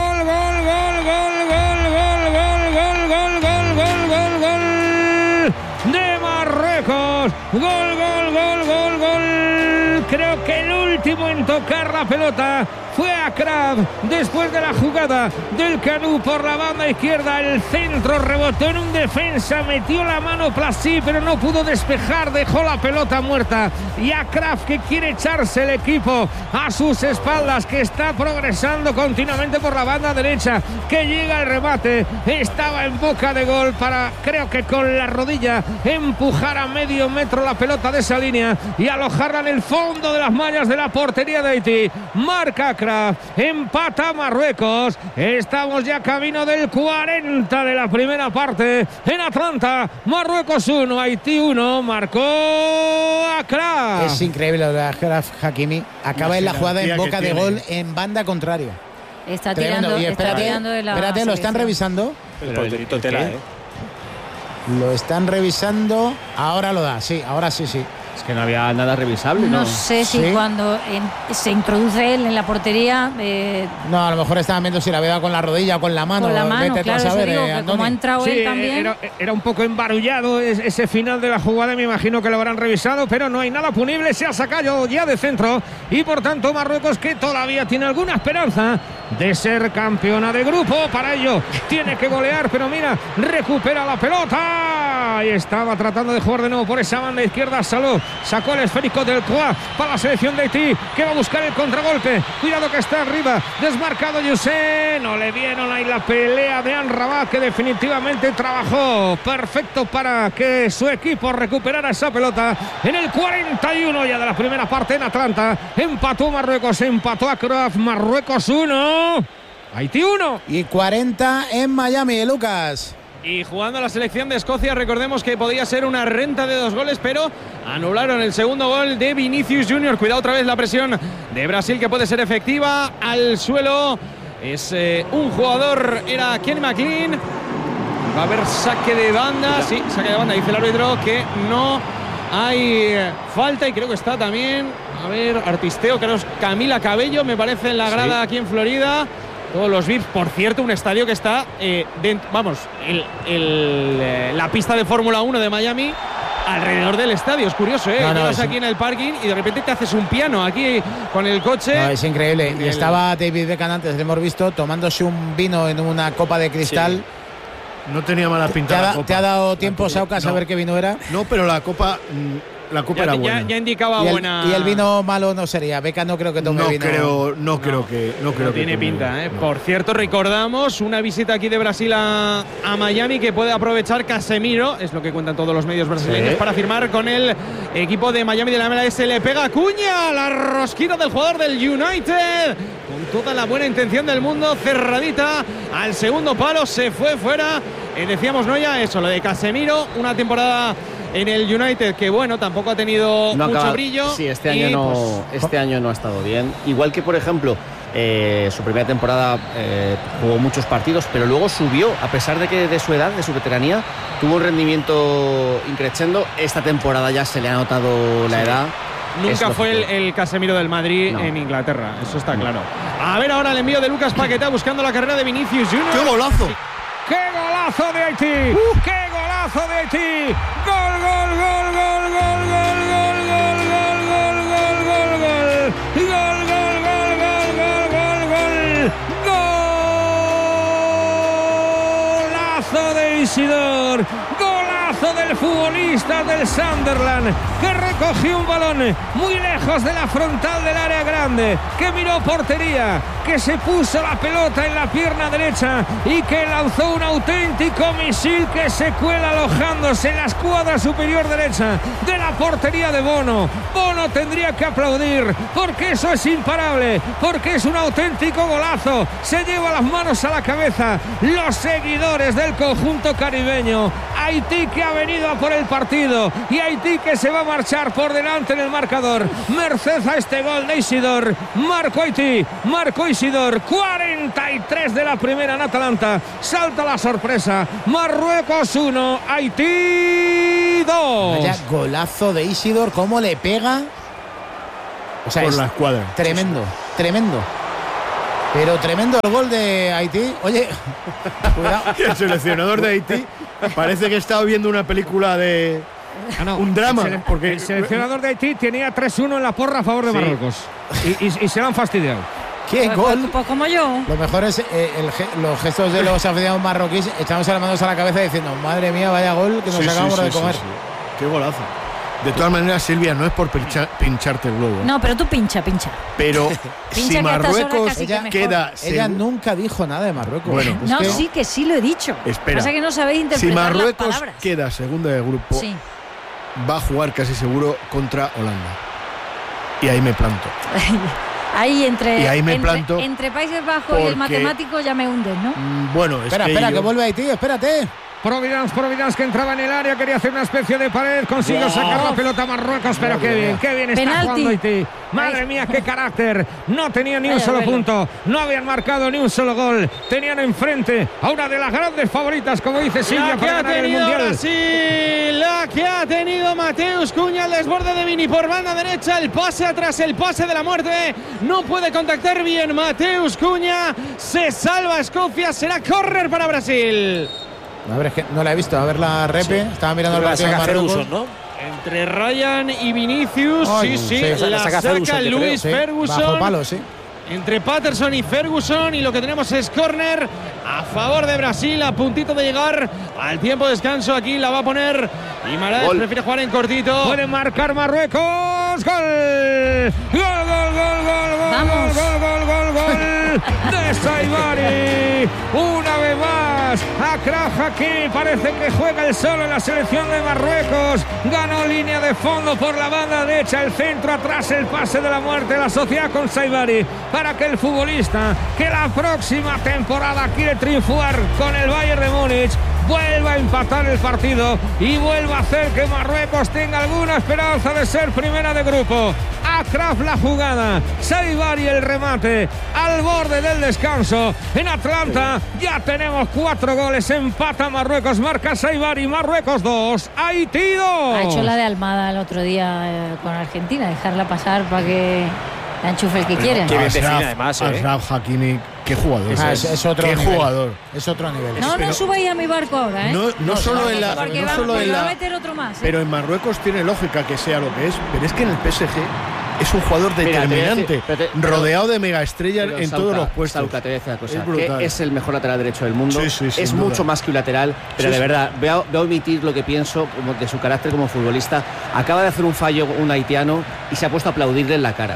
de Marruecos. Gol. Creo que el último en tocar la pelota fue Akraf después de la jugada del Canú por la banda izquierda. El centro rebotó en un defensa, metió la mano Plassi, pero no pudo despejar, dejó la pelota muerta. Y Akraf, que quiere echarse el equipo a sus espaldas, que está progresando continuamente por la banda derecha, que llega el remate, estaba en boca de gol para, creo que con la rodilla, empujar a medio metro la pelota de esa línea y alojarla en el fondo de las mallas de la portería de Haití. Marca Akraf. Empata Marruecos. Estamos ya camino del 40 de la primera parte en Atlanta. Marruecos 1, Haití 1. Marcó Akraf. Es increíble lo de Akraf Hakimi. Acaba en la jugada en boca de gol en banda contraria. Está tirando, y espérate, de la espérate, lo están revisando. El porterito tela, Lo están revisando. Ahora lo da, sí, ahora sí. Es que no había nada revisable. No sé si cuando se introduce él en la portería. No, a lo mejor estaban viendo si la había dado con la rodilla o con la mano. Con la mano, vete claro, a saber, digo, que como ha entrado él también. Era un poco embarullado ese final de la jugada. Me imagino que lo habrán revisado, pero no hay nada punible. Se ha sacado ya de centro y por tanto Marruecos, que todavía tiene alguna esperanza de ser campeona de grupo. Para ello tiene que golear, pero mira, recupera la pelota y estaba tratando de jugar de nuevo por esa banda izquierda. Saló, sacó el esférico del Croix para la selección de Haití, que va a buscar el contragolpe. Cuidado que está arriba, desmarcado Youssef, no le dieron ahí la pelea de Amrabat, que definitivamente trabajó perfecto para que su equipo recuperara esa pelota. En el 41 ya de la primera parte en Atlanta, empató Marruecos, empató Akraf. Marruecos 1, Haití 1. Y 40 en Miami, Lucas. Y jugando a la selección de Escocia, recordemos que podía ser una renta de 2 goles, pero anularon el segundo gol de Vinicius Junior. Cuidado otra vez la presión de Brasil, que puede ser efectiva. Al suelo es un jugador, era Kenny McLean. Va a haber saque de banda. Sí, saque de banda, dice el árbitro que no hay falta, y creo que está también, a ver, Artisteo, creo que es Camila Cabello, me parece, en la grada aquí en Florida. Todos los VIPs, por cierto, un estadio que está la pista de Fórmula 1 de Miami alrededor del estadio. Es curioso, llegas aquí en el parking y de repente te haces un piano aquí con el coche. No, es increíble. Y estaba David Beckham antes, le hemos visto, tomándose un vino en una copa de cristal. Sí. No tenía mala pinta. ¿Te ha dado tiempo, Sauca, a saber qué vino era? No, pero la copa era buena. Ya indicaba buena. Y el vino malo no sería. Beckham no creo que tome vino. No creo que tiene pinta. No. Por cierto, recordamos una visita aquí de Brasil a Miami que puede aprovechar Casemiro, es lo que cuentan todos los medios brasileños, para firmar con el equipo de Miami de la MLS. Le pega Cuña, la rosquita del jugador del United, con toda la buena intención del mundo, cerradita al segundo palo, se fue fuera. Decíamos, no ya eso, lo de Casemiro, una temporada en el United que, bueno, tampoco ha tenido mucho brillo. Sí, este año no ha estado bien. Igual que, por ejemplo, Su primera temporada jugó muchos partidos, pero luego subió, a pesar de que de su edad, de su veteranía, tuvo un rendimiento increciendo. Esta temporada ya se le ha notado la edad. Nunca fue el Casemiro del Madrid en Inglaterra, eso está claro. A ver ahora el envío de Lucas Paquetá buscando la carrera de Vinicius Junior. ¡Qué golazo! ¡Qué golazo de Haití! ¡Qué golazo de Haití! ¡Gol, gol, gol, gol, gol, gol, gol, gol, gol, gol, gol, gol, gol! ¡Gol, gol, gol, gol, gol, gol, gol! ¡Golazo de Isidor! ¡Golazo del futbolista del Sunderland, que recogió un balón muy lejos de la frontal del área grande, que miró portería, que se puso la pelota en la pierna derecha y que lanzó un auténtico misil que se cuela alojándose en la escuadra superior derecha de la portería de Bono. Bono tendría que aplaudir porque eso es imparable, porque es un auténtico golazo. Se lleva las manos a la cabeza los seguidores del conjunto caribeño. Haití que ha venido a por el partido y Haití que se va a marchar por delante en el marcador merced a este gol de Isidor. Marco Haití, marcó Isidor, 43 de la primera en Atalanta. Salta la sorpresa, Marruecos 1, Haití 2. Vaya golazo de Isidor, cómo le pega. O sea, por es la escuadra. Tremendo, tremendo. Pero tremendo el gol de Haití. Oye, cuidado. El seleccionador de Haití parece que estaba viendo una película de un drama. Porque el seleccionador de Haití tenía 3-1 en la porra a favor de Marruecos. Y se lo han fastidiado. ¡Qué gol! Pues como yo. Lo mejor es los gestos de los aficionados marroquíes. Echamos las manos a la cabeza diciendo: madre mía, vaya gol que nos acabamos de comer. ¡Qué golazo! De todas maneras, Silvia, no es por pincharte el globo. No, pero tú pincha. Pero si Marruecos queda... Ella nunca dijo nada de Marruecos. Bueno, no, sí que sí lo he dicho. Espera. Pasa que no sabéis interpretar si Marruecos las palabras. queda segunda de grupo, va a jugar casi seguro contra Holanda. Y ahí me planto. Ahí planto entre Países Bajos y el matemático ya me hundes, ¿no? Bueno, espera, que vuelve Haití, espérate. Providence que entraba en el área, quería hacer una especie de pared, consiguió sacar la pelota a Marruecos, pero qué bien está jugando Haití. Madre mía, qué carácter. No tenía ni un solo punto, no habían marcado ni un solo gol. Tenían enfrente a una de las grandes favoritas, como dice Silvia, para ganar el Mundial. Brasil, la que ha tenido Mateus Cunha, el desborde de Vini por banda derecha, el pase atrás, el pase de la muerte. No puede contactar bien Mateus Cunha, se salva Escocia, será córner para Brasil. A ver, es que no la he visto. A ver la repe. Estaba mirando el partido de Marruecos, ¿no? Entre Ryan y Vinicius. La saca Luis Ferguson. Bajo palo, sí. Entre Patterson y Ferguson. Y lo que tenemos es córner a favor de Brasil. A puntito de llegar al tiempo de descanso. Aquí la va a poner Guimaraes. Prefiere jugar en cortito. Puede marcar Marruecos. ¡Gol! ¡Gol, gol, gol, gol! ¡Vamos! ¡Gol, gol, gol, gol! De Saibari. Una vez más. Achraf Hakimi parece que juega el solo en la selección de Marruecos. Ganó línea de fondo por la banda derecha. El centro atrás, el pase de la muerte. La sociedad con Saibari. Para que el futbolista que la próxima temporada quiere triunfar con el Bayern de Múnich vuelva a empatar el partido y vuelva a hacer que Marruecos tenga alguna esperanza de ser primera de grupo. Achraf la jugada, Saibari el remate al borde del descanso. En Atlanta ya tenemos 4 goles, empata Marruecos, marca Saibari, Marruecos 2, Haití 2. Ha hecho la de Almada el otro día con Argentina, dejarla pasar para que la enchufe el que quiere. Qué bien define además, Achraf Hakimi, qué jugador. Es otro qué nivel. Jugador. Es otro nivel. No subáis a mi barco ahora, ¿eh? No solo en la. Porque no solo en va a la meter otro más. pero en Marruecos tiene lógica que sea lo que es. Pero es que en el PSG es un jugador determinante, rodeado de megaestrellas en todos los puestos. Sauca, te voy a decir una cosa, es brutal. que es el mejor lateral derecho del mundo. Sí, es mucho más que un lateral, pero de verdad, voy a omitir lo que pienso de su carácter como futbolista. Acaba de hacer un fallo un haitiano y se ha puesto a aplaudirle en la cara.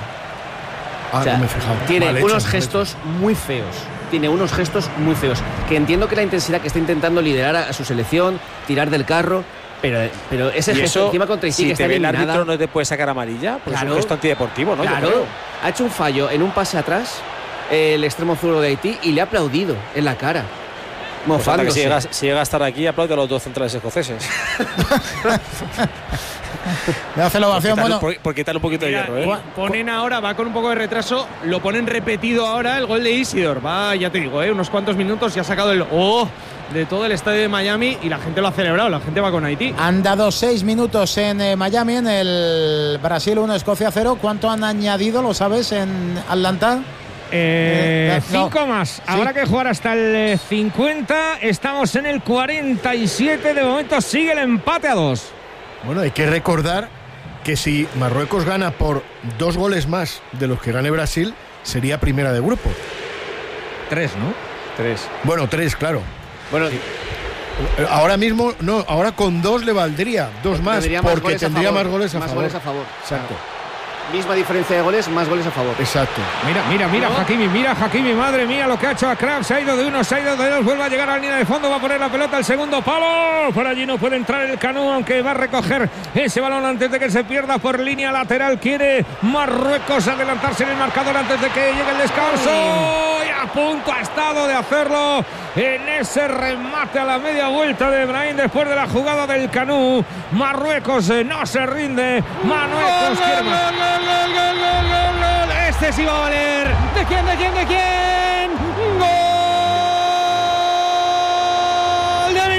O sea, no me he fijado. Tiene unos gestos muy feos. Tiene unos gestos muy feos. Que entiendo que la intensidad que está intentando liderar a su selección, tirar del carro, pero ese gesto encima contra Haití, si que está te ve el eliminada, árbitro no te puede sacar amarilla, porque claro, es un gesto antideportivo, ¿no? Claro, ha hecho un fallo en un pase atrás el extremo zurdo de Haití y le ha aplaudido en la cara. Mofando, si llega a estar aquí, aplaude a los dos centrales escoceses. Le hace la ovación. Por quitarle un poquito de hierro, ¿eh? Ponen ahora, va con un poco de retraso, lo ponen repetido ahora el gol de Isidor. Va, ya te digo, unos cuantos minutos y ha sacado el de todo el estadio de Miami y la gente lo ha celebrado, la gente va con Haití. Han dado 6 minutos en Miami, en el Brasil 1, Escocia 0. ¿Cuánto han añadido, lo sabes, en Atlanta? 5 más. Sí. Habrá que jugar hasta el 50. Estamos en el 47. De momento sigue el empate a 2. Bueno, hay que recordar que si Marruecos gana por 2 goles más de los que gane Brasil, sería primera de grupo. 3, ¿no? 3. Bueno, 3, claro. Bueno, ahora mismo, no, ahora con 2 le valdría 2 más, porque tendría más goles a favor. Más goles a favor. Exacto. Misma diferencia de goles, más goles a favor. Exacto. Mira, Hakimi, madre mía lo que ha hecho a Krab. Se ha ido de 1, se ha ido de 2, vuelve a llegar a la línea de fondo, va a poner la pelota al segundo palo. Por allí no puede entrar el Canú, aunque va a recoger ese balón antes de que se pierda por línea lateral. Quiere Marruecos adelantarse en el marcador antes de que llegue el descanso. Y a punto ha estado de hacerlo en ese remate a la media vuelta de Brahim después de la jugada del Canú. Marruecos no se rinde. Marruecos quiere más. ¡Gol! Este sí va a valer. ¿De quién? ¡Gol de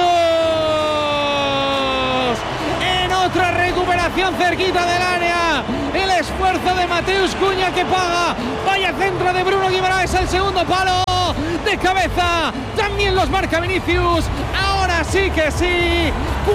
Vinicius! En otra recuperación cerquita del área. El esfuerzo de Mateus Cunha que paga. Vaya centro de Bruno Guimaraes al segundo palo. De cabeza. También los marca Vinicius. Ahora sí que sí.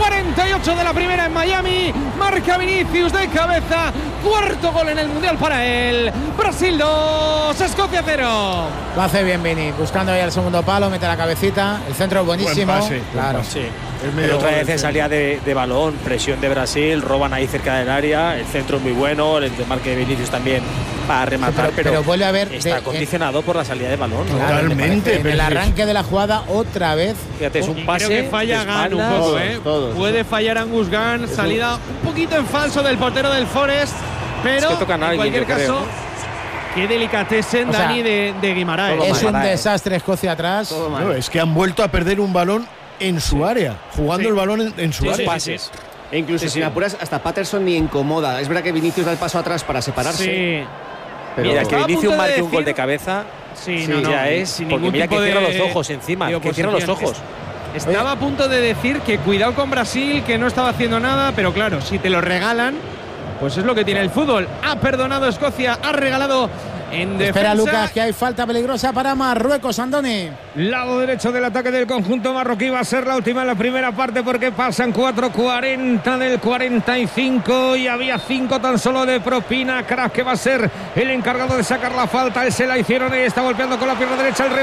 48 de la primera en Miami. Marca Vinicius de cabeza. Cuarto gol en el Mundial para él. Brasil 2, Escocia 0. Lo hace bien Vini. Buscando ahí el segundo palo. Mete la cabecita. El centro buenísimo. Buen pase, claro. Sí. Pero otra vez en salida de balón, presión de Brasil, roban ahí cerca del área, el centro es muy bueno, el desmarque de Vinicius también para rematar, pero vuelve a ver está condicionado por la salida de balón. Claro, totalmente. En el arranque de la jugada otra vez. Fíjate, es un pase. Creo que falla Gunn un poco, todos. Puede fallar Angus Gunn, salida un poquito en falso del portero del Forest, pero Es que tocan a en alguien, cualquier yo caso, qué delicatessen, O sea, Dani, de Guimaraes. Es un mal, desastre Escocia atrás. Todo mal. No, es que han vuelto a perder un balón en su área, jugando el balón en su área. pases. E incluso si me apuras, hasta Patterson ni incomoda. Es verdad que Vinicius da el paso atrás para separarse. Sí. Pero Mira, que Estaba a Vinicius punto de marque un gol decir- de cabeza, Sí, sí, ya es, sin porque ningún mira que tipo cierra de- los ojos encima, de que cierra los oposición. ojos. Estaba a punto de decir que cuidado con Brasil, que no estaba haciendo nada, pero claro, si te lo regalan, pues es lo que tiene el fútbol. Ha perdonado Escocia, ha regalado en defensa. Espera Lucas, que hay falta peligrosa para Marruecos, Andoni. Lado derecho del ataque del conjunto marroquí. Va a ser la última en la primera parte porque pasan 4:40 del 45 y había 5 tan solo de propina. Krab, que va a ser el encargado de sacar la falta. Él se la hicieron y está golpeando con la pierna derecha el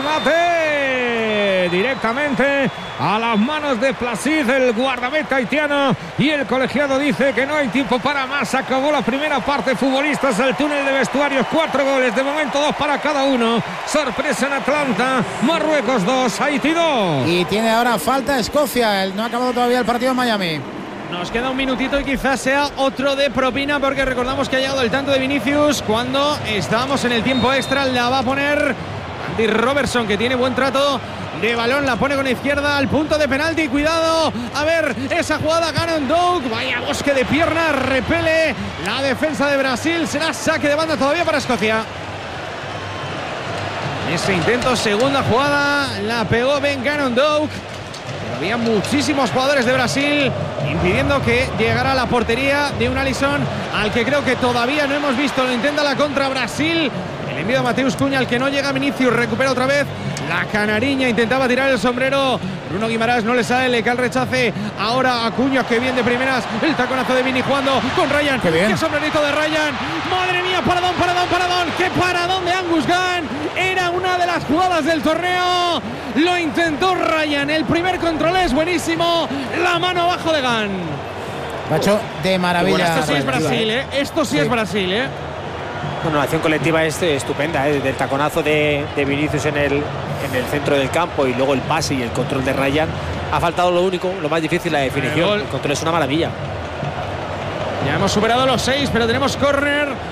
remate directamente a las manos de Placid, el guardameta haitiano, y el colegiado dice que no hay tiempo para más. Acabó la primera parte. Futbolistas al túnel de vestuarios. 4 goles de momento, 2 para cada uno. Sorpresa en Atlanta. Marruecos 2, Haití 2. Y tiene ahora falta Escocia. No ha acabado todavía el partido en Miami. Nos queda un minutito y quizás sea otro de propina, porque recordamos que ha llegado el tanto de Vinicius cuando estábamos en el tiempo extra. La va a poner Andy Robertson, que tiene buen trato de balón, la pone con izquierda al punto de penalti. Cuidado, a ver esa jugada. Gannon Doug, vaya bosque de piernas, repele la defensa de Brasil. Será saque de banda todavía para Escocia. Ese intento, segunda jugada, la pegó Ben Gannon Doug. Pero había muchísimos jugadores de Brasil impidiendo que llegara a la portería de un Alisson al que creo que todavía no hemos visto. Lo intenta la contra Brasil. El envío de Mateus Cunha, al que no llega Vinicius, recupera otra vez la canariña, intentaba tirar el sombrero. Bruno Guimaraes no le sale, le cae el rechace ahora a Cunha, que bien de primeras. El taconazo de Vini jugando con Ryan. Qué sombrerito de Ryan. Madre mía, paradón. Qué paradón de Angus Gunn. Era una de las jugadas del torneo. Lo intentó Ryan. El primer control es buenísimo. La mano abajo de Gunn. Lo ha hecho de maravilla. Esto sí es Brasil, ¿eh? Esto sí es Brasil, ¿eh? Bueno, la acción colectiva es estupenda, del taconazo de Vinicius en el centro del campo y luego el pase y el control de Ryan. Ha faltado lo único, lo más difícil, la definición. El control es una maravilla. Ya hemos superado los 6, pero tenemos córner a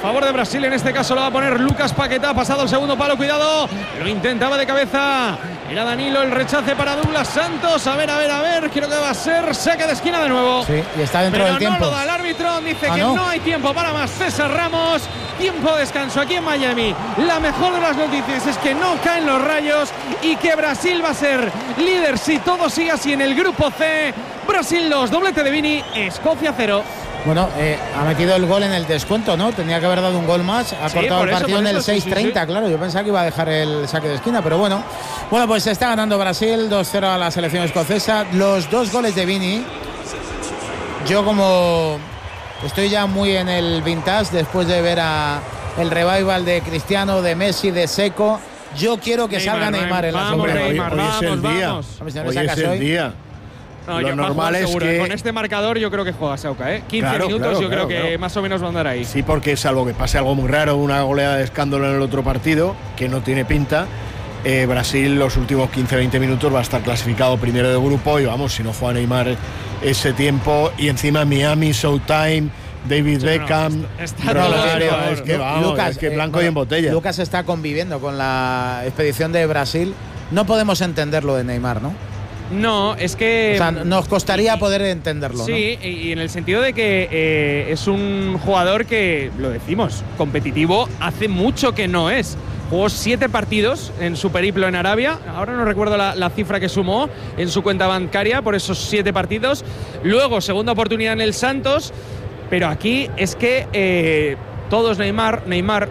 favor de Brasil. En este caso lo va a poner Lucas Paquetá. Pasado el segundo palo, cuidado. Lo intentaba de cabeza. Era Danilo, el rechace para Douglas Santos. A ver. Creo que va a ser saque de esquina de nuevo. Sí, y está dentro del tiempo. Pero no lo da el árbitro. Dice que no hay tiempo para más. César Ramos. Tiempo de descanso aquí en Miami. La mejor de las noticias es que no caen los rayos y que Brasil va a ser líder si todo sigue así en el grupo C. Brasil 2, doblete de Vini, Escocia 0. Bueno, ha metido el gol en el descuento, ¿no? Tenía que haber dado un gol más. Ha cortado el partido en el 6:30, sí. Claro. Yo pensaba que iba a dejar el saque de esquina, pero bueno. Bueno, pues está ganando Brasil 2-0 a la selección escocesa. Los 2 goles de Vini. Yo como estoy ya muy en el vintage después de ver el revival de Cristiano, de Messi, de Seco. Yo quiero que salga Neymar en la segunda. Hoy es el día. Hoy es el día. No, lo normal es que con este marcador yo creo que juega Sauca, 15 minutos yo creo que más o menos va a andar ahí. Sí, porque salvo que pase algo muy raro, una goleada de escándalo en el otro partido, que no tiene pinta, Brasil los últimos 15-20 minutos va a estar clasificado primero de grupo y vamos, si no juega Neymar ese tiempo y encima Miami, Showtime, David Beckham, es que vamos, Lucas, es que blanco y en botella. Lucas está conviviendo con la expedición de Brasil. No podemos entender lo de Neymar, ¿no? No, es que… O sea, nos costaría poder entenderlo, sí, ¿no? Y en el sentido de que es un jugador que, lo decimos, competitivo, hace mucho que no es. Jugó 7 partidos en su periplo en Arabia. Ahora no recuerdo la cifra que sumó en su cuenta bancaria por esos 7 partidos. Luego, segunda oportunidad en el Santos. Pero aquí es que todos Neymar.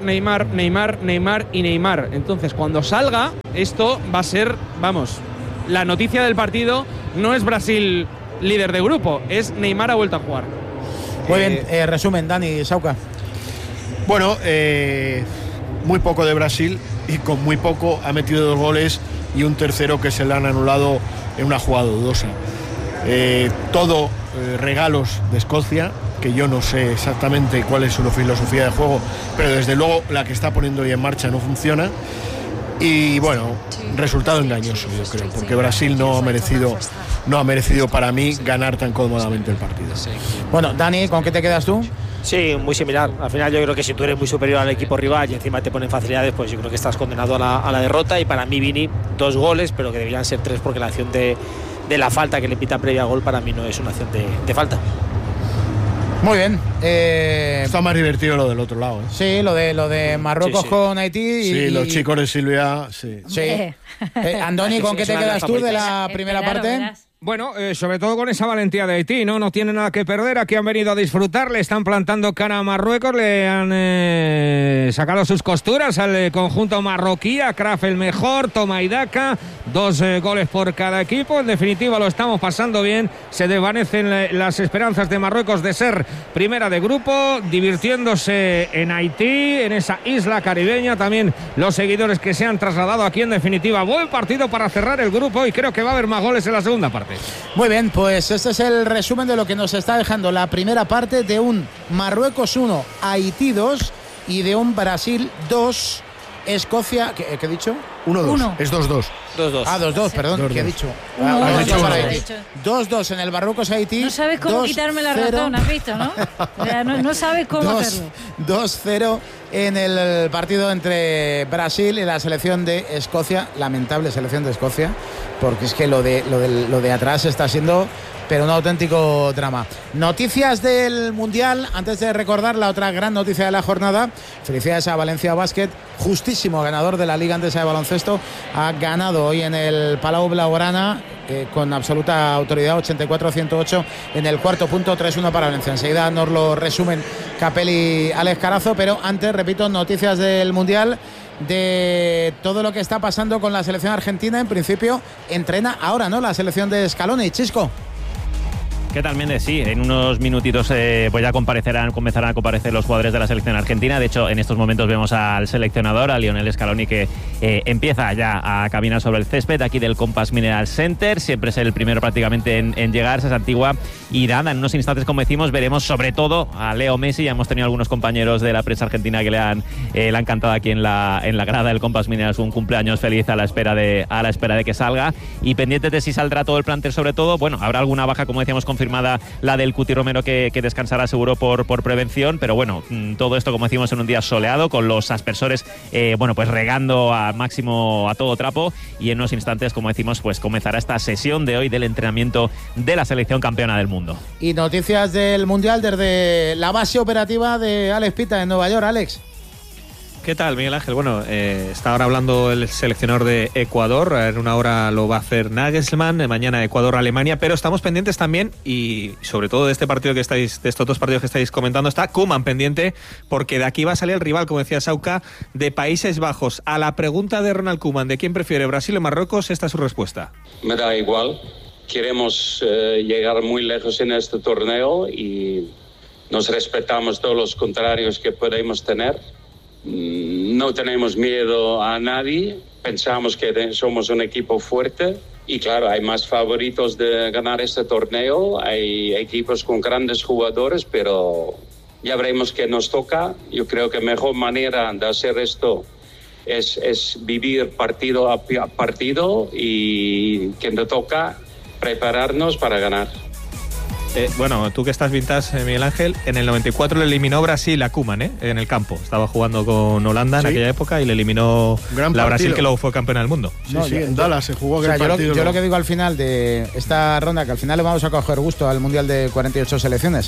Entonces, cuando salga, esto va a ser, vamos… La noticia del partido no es Brasil líder de grupo, es Neymar ha vuelto a jugar. Muy bien, resumen, Dani, Sauca. Bueno, muy poco de Brasil y con muy poco ha metido 2 goles y un tercero que se le han anulado en una jugada dudosa. Todo regalos de Escocia, que yo no sé exactamente cuál es su filosofía de juego, pero desde luego la que está poniendo hoy en marcha no funciona. Y bueno, resultado engañoso yo creo, porque Brasil no ha merecido para mí ganar tan cómodamente el partido. Bueno, Dani, ¿con qué te quedas tú? Sí, muy similar. Al final yo creo que si tú eres muy superior al equipo rival y encima te ponen facilidades, pues yo creo que estás condenado a la derrota. Y para mí Vini 2 goles, pero que deberían ser 3 porque la acción de la falta que le pita previa gol para mí no es una acción de falta. Muy bien. Está más divertido lo del otro lado. Sí, lo de Marruecos con Haití. Sí, los chicos de Silvia. Sí. Andoni, ¿con qué te quedas tú de la primera parte? Bueno, sobre todo con esa valentía de Haití, ¿no? No tiene nada que perder, aquí han venido a disfrutar, le están plantando cara a Marruecos, le han sacado sus costuras al conjunto marroquí, a Kraf el mejor, Toma y Daca, 2 goles por cada equipo, en definitiva lo estamos pasando bien, se desvanecen las esperanzas de Marruecos de ser primera de grupo, divirtiéndose en Haití, en esa isla caribeña, también los seguidores que se han trasladado aquí, en definitiva, buen partido para cerrar el grupo y creo que va a haber más goles en la segunda parte. Muy bien, pues este es el resumen de lo que nos está dejando la primera parte de un Marruecos 1, Haití 2 y de un Brasil 2, Escocia… ¿Qué he dicho? 1-2. Es 2-2. 2-2. Ah, 2-2, perdón. ¿Qué he dicho? 2-2 en el Marruecos Haití. No sabes cómo quitarme la razón, has visto, ¿no? O sea, no sabes cómo hacerlo. 2-0 en el partido entre Brasil y la selección de Escocia. Lamentable selección de Escocia, porque es que lo de atrás está siendo pero un auténtico drama. Noticias del Mundial, antes de recordar la otra gran noticia de la jornada. Felicidades a Valencia Basket, justísimo ganador de la Liga Andesa de Baloncesto. Ha ganado hoy en el Palau Blaugrana con absoluta autoridad, 84-108 en el cuarto punto, 3-1 para Valencia. Enseguida nos lo resumen Capel y Alex Carazo, pero antes, repito, noticias del Mundial, de todo lo que está pasando con la selección argentina. En principio entrena ahora, ¿no?, la selección de Scaloni. Chisco. ¿Qué tal, Méndez? Sí, en unos minutitos pues ya comenzarán a comparecer los jugadores de la selección argentina. De hecho, en estos momentos vemos al seleccionador, a Lionel Scaloni, que empieza ya a caminar sobre el césped aquí del Compass Mineral Center. Siempre es el primero prácticamente en llegar, esa es antigua. Y nada, en unos instantes, como decimos, veremos sobre todo a Leo Messi. Ya hemos tenido algunos compañeros de la prensa argentina que le han cantado aquí en la grada del Compass Mineral un cumpleaños feliz a la espera de que salga. Y pendientes de si saldrá todo el plantel, sobre todo. Bueno, habrá alguna baja, como decíamos, confirmada la del Cuti Romero, que descansará seguro por prevención, pero bueno, todo esto, como decimos, en un día soleado, con los aspersores pues regando al máximo a todo trapo, y en unos instantes, como decimos, pues comenzará esta sesión de hoy del entrenamiento de la selección campeona del mundo. Y noticias del Mundial desde la base operativa de Alex Pita en Nueva York. Alex. ¿Qué tal, Miguel Ángel? Bueno, está ahora hablando el seleccionador de Ecuador. En una hora lo va a hacer Nagelsmann, mañana Ecuador-Alemania, pero estamos pendientes también, y sobre todo de este partido de estos dos partidos que estáis comentando, está Koeman pendiente, porque de aquí va a salir el rival, como decía Sauca, de Países Bajos. A la pregunta de Ronald Koeman de quién prefiere, Brasil o Marruecos, esta es su respuesta. Me da igual. Queremos llegar muy lejos en este torneo y nos respetamos todos los contrarios que podemos tener. No tenemos miedo a nadie, pensamos que somos un equipo fuerte y claro, hay más favoritos de ganar este torneo, hay equipos con grandes jugadores, pero ya veremos qué nos toca. Yo creo que la mejor manera de hacer esto es vivir partido a partido, y quien te toca prepararnos para ganar. Bueno, tú que estás vintage, Miguel Ángel, en el 94 le eliminó Brasil a Koeman, en el campo. Estaba jugando con Holanda en aquella época y le eliminó la Brasil, que luego fue campeona del mundo. Sí, en Dallas se jugó aquel partido. Yo lo que digo al final de esta ronda, que al final le vamos a coger gusto al Mundial de 48 selecciones,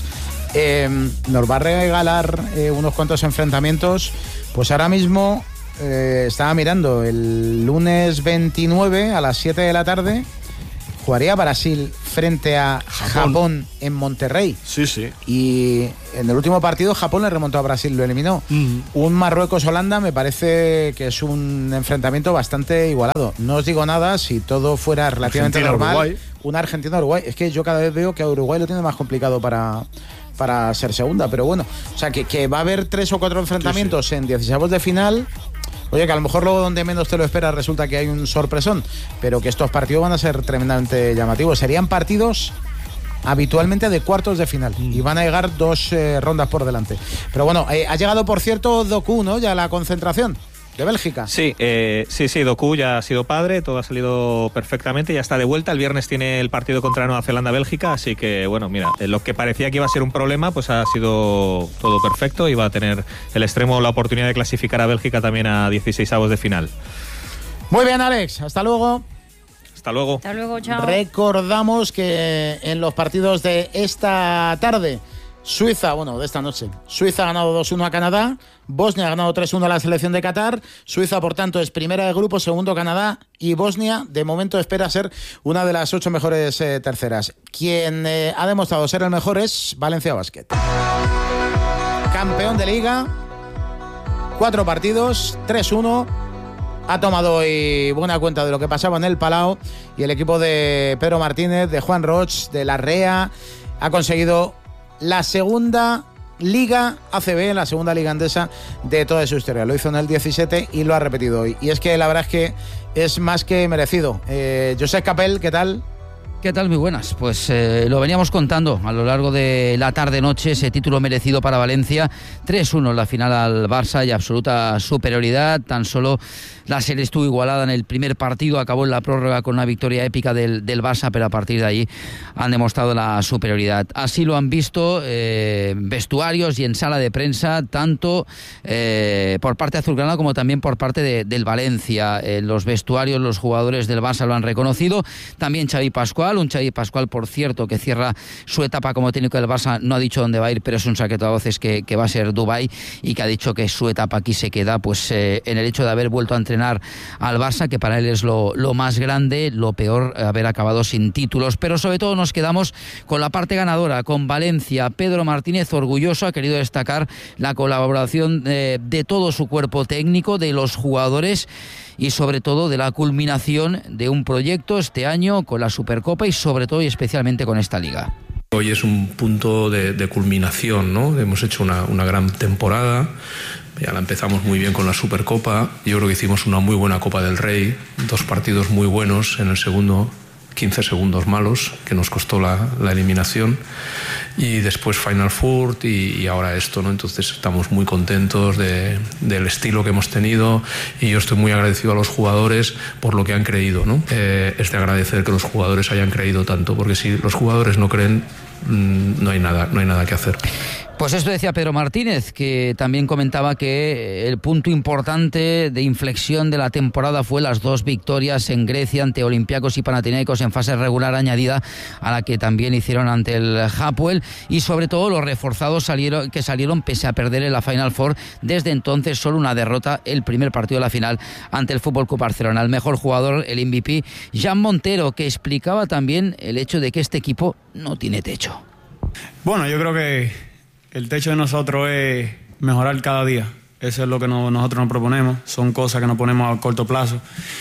nos va a regalar unos cuantos enfrentamientos. Pues ahora mismo estaba mirando, el lunes 29 a las 7 de la tarde jugaría Brasil frente a Japón en Monterrey. Sí, sí. Y en el último partido Japón le remontó a Brasil, lo eliminó. Un Marruecos-Holanda me parece que es un enfrentamiento bastante igualado. No os digo nada si todo fuera relativamente normal. Uruguay. Una Argentina-Uruguay. Es que yo cada vez veo que a Uruguay lo tiene más complicado para ser segunda, pero bueno. O sea, que va a haber 3 o 4 enfrentamientos en 16avos de final. Oye, que a lo mejor luego donde menos te lo esperas resulta que hay un sorpresón, pero que estos partidos van a ser tremendamente llamativos. Serían partidos habitualmente de cuartos de final y van a llegar 2 rondas por delante. Pero bueno, ha llegado, por cierto, Doku, ¿no? Ya a la concentración de Bélgica. Sí, Doku ya ha sido padre, todo ha salido perfectamente, ya está de vuelta. El viernes tiene el partido contra Nueva Zelanda-Bélgica, así que bueno, mira, lo que parecía que iba a ser un problema, pues ha sido todo perfecto y va a tener el extremo la oportunidad de clasificar a Bélgica también a 16avos de final. Muy bien, Alex, hasta luego. Hasta luego. Hasta luego, chao. Recordamos que en los partidos de esta tarde, de esta noche, Suiza ha ganado 2-1 a Canadá, Bosnia ha ganado 3-1 a la selección de Qatar. Suiza, por tanto, es primera de grupo, segundo Canadá, y Bosnia, de momento, espera ser una de las 8 mejores terceras. Quien ha demostrado ser el mejor es Valencia Basket. Campeón de Liga, 4 partidos, 3-1. Ha tomado hoy buena cuenta de lo que pasaba en el Palau, y el equipo de Pedro Martínez, de Juan Roch, de Larrea, ha conseguido la segunda Liga ACB, la segunda Liga Endesa de toda su historia. Lo hizo en el 17 y lo ha repetido hoy. Y es que la verdad es que es más que merecido. Josep Capel, ¿qué tal? ¿Qué tal? Muy buenas. Pues lo veníamos contando a lo largo de la tarde-noche, ese título merecido para Valencia. 3-1 en la final al Barça y absoluta superioridad. Tan solo la serie estuvo igualada en el primer partido, acabó en la prórroga con una victoria épica del Barça, pero a partir de ahí han demostrado la superioridad. Así lo han visto vestuarios y en sala de prensa, tanto por parte azulgrana como también por parte del Valencia. En los vestuarios los jugadores del Barça lo han reconocido. También Xavi Pascual, un Xavi Pascual, por cierto, que cierra su etapa como técnico del Barça. No ha dicho dónde va a ir, pero es un secreto a voces que va a ser Dubái, y que ha dicho que su etapa aquí se queda pues en el hecho de haber vuelto a entrenar al Barça, que para él es lo más grande, lo peor haber acabado sin títulos. Pero sobre todo nos quedamos con la parte ganadora, con Valencia. Pedro Martínez, orgulloso, ha querido destacar la colaboración de todo su cuerpo técnico, de los jugadores y sobre todo de la culminación de un proyecto este año con la Supercopa y sobre todo y especialmente con esta Liga. Hoy es un punto de culminación, ¿no? Hemos hecho una gran temporada, ya la empezamos muy bien con la Supercopa. Yo creo que hicimos una muy buena Copa del Rey, 2 partidos muy buenos. En el segundo 15 segundos malos que nos costó la eliminación, y después Final Four y ahora esto, ¿no? Entonces estamos muy contentos del estilo que hemos tenido, y yo estoy muy agradecido a los jugadores por lo que han creído, ¿no? Es de agradecer que los jugadores hayan creído tanto, porque si los jugadores no creen, no hay nada que hacer. Pues esto decía Pedro Martínez, que también comentaba que el punto importante de inflexión de la temporada fue las 2 victorias en Grecia ante Olympiacos y Panathinaikos en fase regular añadida a la que también hicieron ante el Hapoel, y sobre todo los reforzados que salieron pese a perder en la Final Four. Desde entonces solo una derrota, el primer partido de la final ante el Fútbol Club Barcelona. El mejor jugador, el MVP, Jan Montero, que explicaba también el hecho de que este equipo no tiene techo. Bueno, yo creo que el techo de nosotros es mejorar cada día. Eso es lo que nosotros nos proponemos. Son cosas que nos ponemos a corto plazo.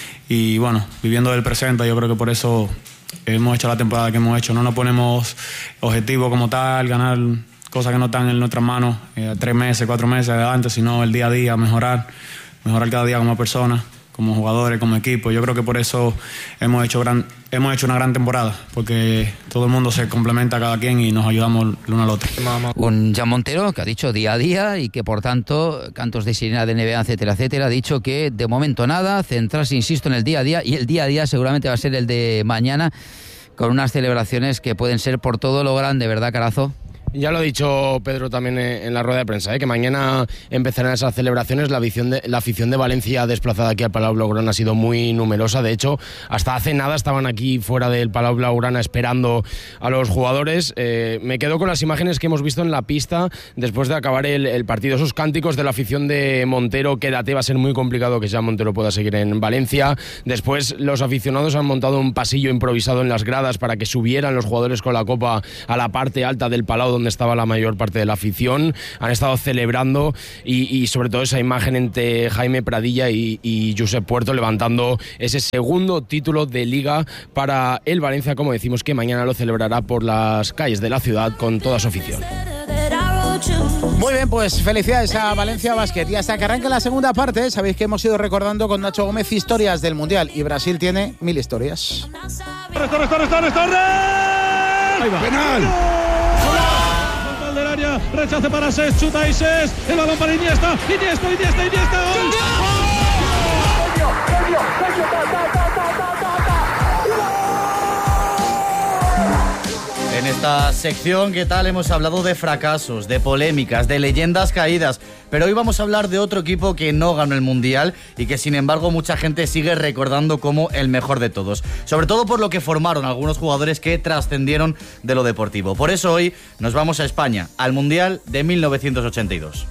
Y bueno, viviendo del presente, yo creo que por eso hemos hecho la temporada que hemos hecho. No nos ponemos objetivos como tal, ganar cosas que no están en nuestras manos 3 meses, 4 meses adelante, sino el día a día, mejorar cada día como persona, como jugadores, como equipo. Yo creo que por eso hemos hecho una gran temporada, porque todo el mundo se complementa a cada quien y nos ayudamos el uno al otro. Un Jan Montero que ha dicho día a día y que por tanto, cantos de sirena de NBA, etcétera, etcétera, ha dicho que de momento nada, centrarse, insisto, en el día a día, y el día a día seguramente va a ser el de mañana, con unas celebraciones que pueden ser por todo lo grande, ¿verdad, Carazo? Ya lo ha dicho Pedro también en la rueda de prensa, que mañana empezarán esas celebraciones. La afición de Valencia desplazada aquí al Palau Blaugrana ha sido muy numerosa. De hecho, hasta hace nada estaban aquí fuera del Palau Blaugrana esperando a los jugadores. Me quedo con las imágenes que hemos visto en la pista después de acabar el partido. Esos cánticos de la afición de Montero, quédate, va a ser muy complicado que ya Montero pueda seguir en Valencia. Después los aficionados han montado un pasillo improvisado en las gradas para que subieran los jugadores con la copa a la parte alta del Palau, donde estaba la mayor parte de la afición. Han estado celebrando y sobre todo esa imagen entre Jaime Pradilla y Josep Puerto levantando ese segundo título de Liga para el Valencia, como decimos, que mañana lo celebrará por las calles de la ciudad con toda su afición. Muy bien, pues felicidades a Valencia Basket. Y hasta que arranque la segunda parte, sabéis que hemos ido recordando con Nacho Gómez historias del Mundial, y Brasil tiene 1000 historias. ¡Torres! ¡Penal! Del área, rechace para Ses, chuta y Ses, el balón para Iniesta, ¡gol! En esta sección, ¿qué tal? Hemos hablado de fracasos, de polémicas, de leyendas caídas, pero hoy vamos a hablar de otro equipo que no ganó el Mundial y que sin embargo mucha gente sigue recordando como el mejor de todos, sobre todo por lo que formaron algunos jugadores que trascendieron de lo deportivo. Por eso hoy nos vamos a España, al Mundial de 1982.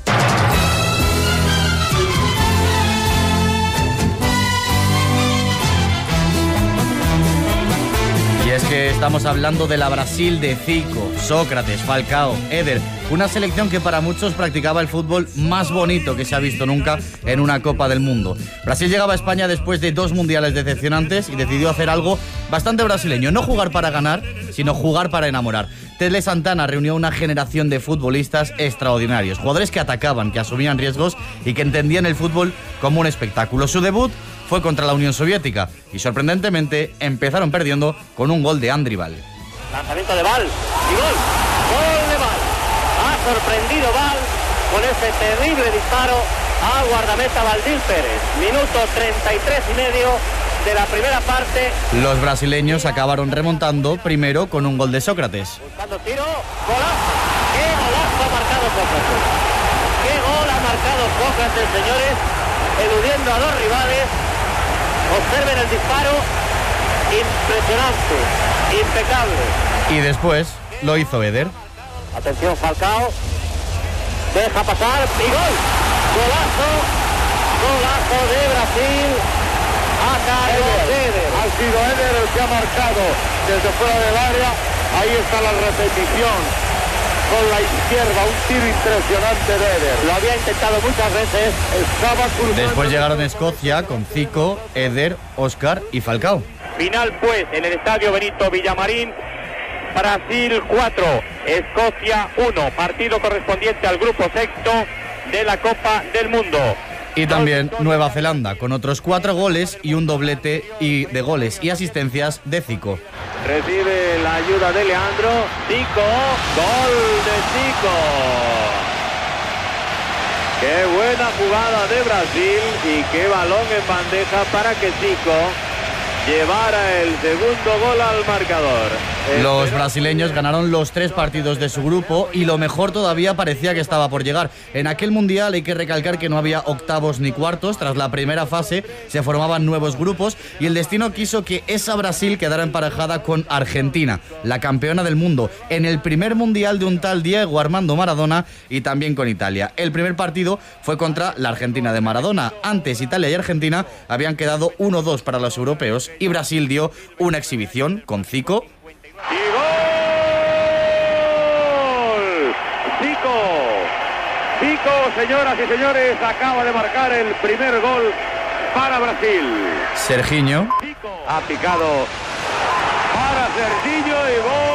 Y es que estamos hablando de la Brasil de Zico, Sócrates, Falcao, Éder, una selección que para muchos practicaba el fútbol más bonito que se ha visto nunca en una Copa del Mundo. Brasil llegaba a España después de 2 mundiales decepcionantes y decidió hacer algo bastante brasileño, no jugar para ganar, sino jugar para enamorar. Tele Santana reunió una generación de futbolistas extraordinarios, jugadores que atacaban, que asumían riesgos y que entendían el fútbol como un espectáculo. Su debut fue contra la Unión Soviética y sorprendentemente empezaron perdiendo con un gol de Andri Val. Lanzamiento de Val y gol de Val. Ha sorprendido Val con ese terrible disparo a guardameta Valdil Pérez. Minuto 33,5 de la primera parte. Los brasileños acabaron remontando primero con un gol de Sócrates. Buscando tiro, golazo. ¡Qué golazo ha marcado Sócrates! ¡Qué gol ha marcado Sócrates, señores! Eludiendo a 2 rivales. Observen el disparo, impresionante, impecable. Y después lo hizo Éder. Atención, Falcao, deja pasar y gol. Golazo de Brasil a cargo de Éder. Ha sido Éder el que ha marcado desde fuera del área. Ahí está la repetición. Con la izquierda, un tiro impresionante de Éder. Lo había intentado muchas veces. Estaba cruzando. Después llegaron Escocia con Zico, Éder, Óscar y Falcao. Final pues en el estadio Benito Villamarín. Brasil 4, Escocia 1. Partido correspondiente al grupo sexto de la Copa del Mundo. Y también Nueva Zelanda, con otros 4 goles y un doblete de goles y asistencias de Zico. Recibe la ayuda de Leandro. Zico, gol de Zico. Qué buena jugada de Brasil y qué balón en bandeja para que Zico llevara el segundo gol al marcador. Los brasileños ganaron los 3 partidos de su grupo y lo mejor todavía parecía que estaba por llegar. En aquel mundial hay que recalcar que no había octavos ni cuartos. Tras la primera fase se formaban nuevos grupos y el destino quiso que esa Brasil quedara emparejada con Argentina, la campeona del mundo, en el primer mundial de un tal Diego Armando Maradona, y también con Italia. El primer partido fue contra la Argentina de Maradona. Antes Italia y Argentina habían quedado 1-2 para los europeos y Brasil dio una exhibición con Zico. ¡Y gol! Zico, señoras y señores, acaba de marcar el primer gol para Brasil. Serginho Ha picado para Serginho y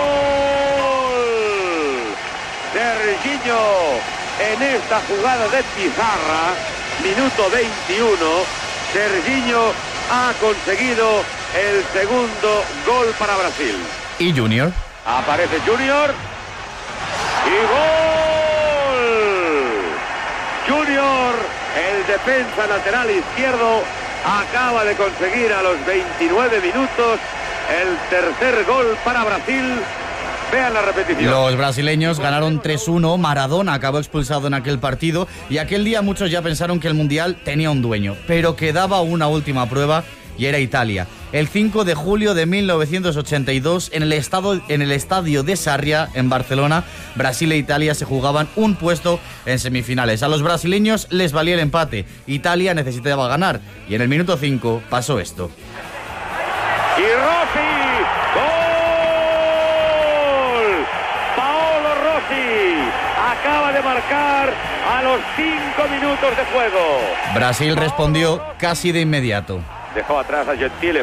gol. Serginho en esta jugada de pizarra, minuto 21. Serginho ha conseguido el segundo gol para Brasil. Y Junior. Aparece Junior. Y gol. Junior, el defensa lateral izquierdo, acaba de conseguir a los 29 minutos el tercer gol para Brasil. Vean la repetición. Los brasileños ganaron 3-1, Maradona acabó expulsado en aquel partido y aquel día muchos ya pensaron que el Mundial tenía un dueño, pero quedaba una última prueba y era Italia. El 5 de julio de 1982, en el estadio de Sarria, en Barcelona, Brasil e Italia se jugaban un puesto en semifinales. A los brasileños les valía el empate, Italia necesitaba ganar y en el minuto 5 pasó esto. Y Rossi, gol. Paolo Rossi acaba de marcar a los 5 minutos de juego. Brasil respondió casi de inmediato. Dejó atrás a Gentile,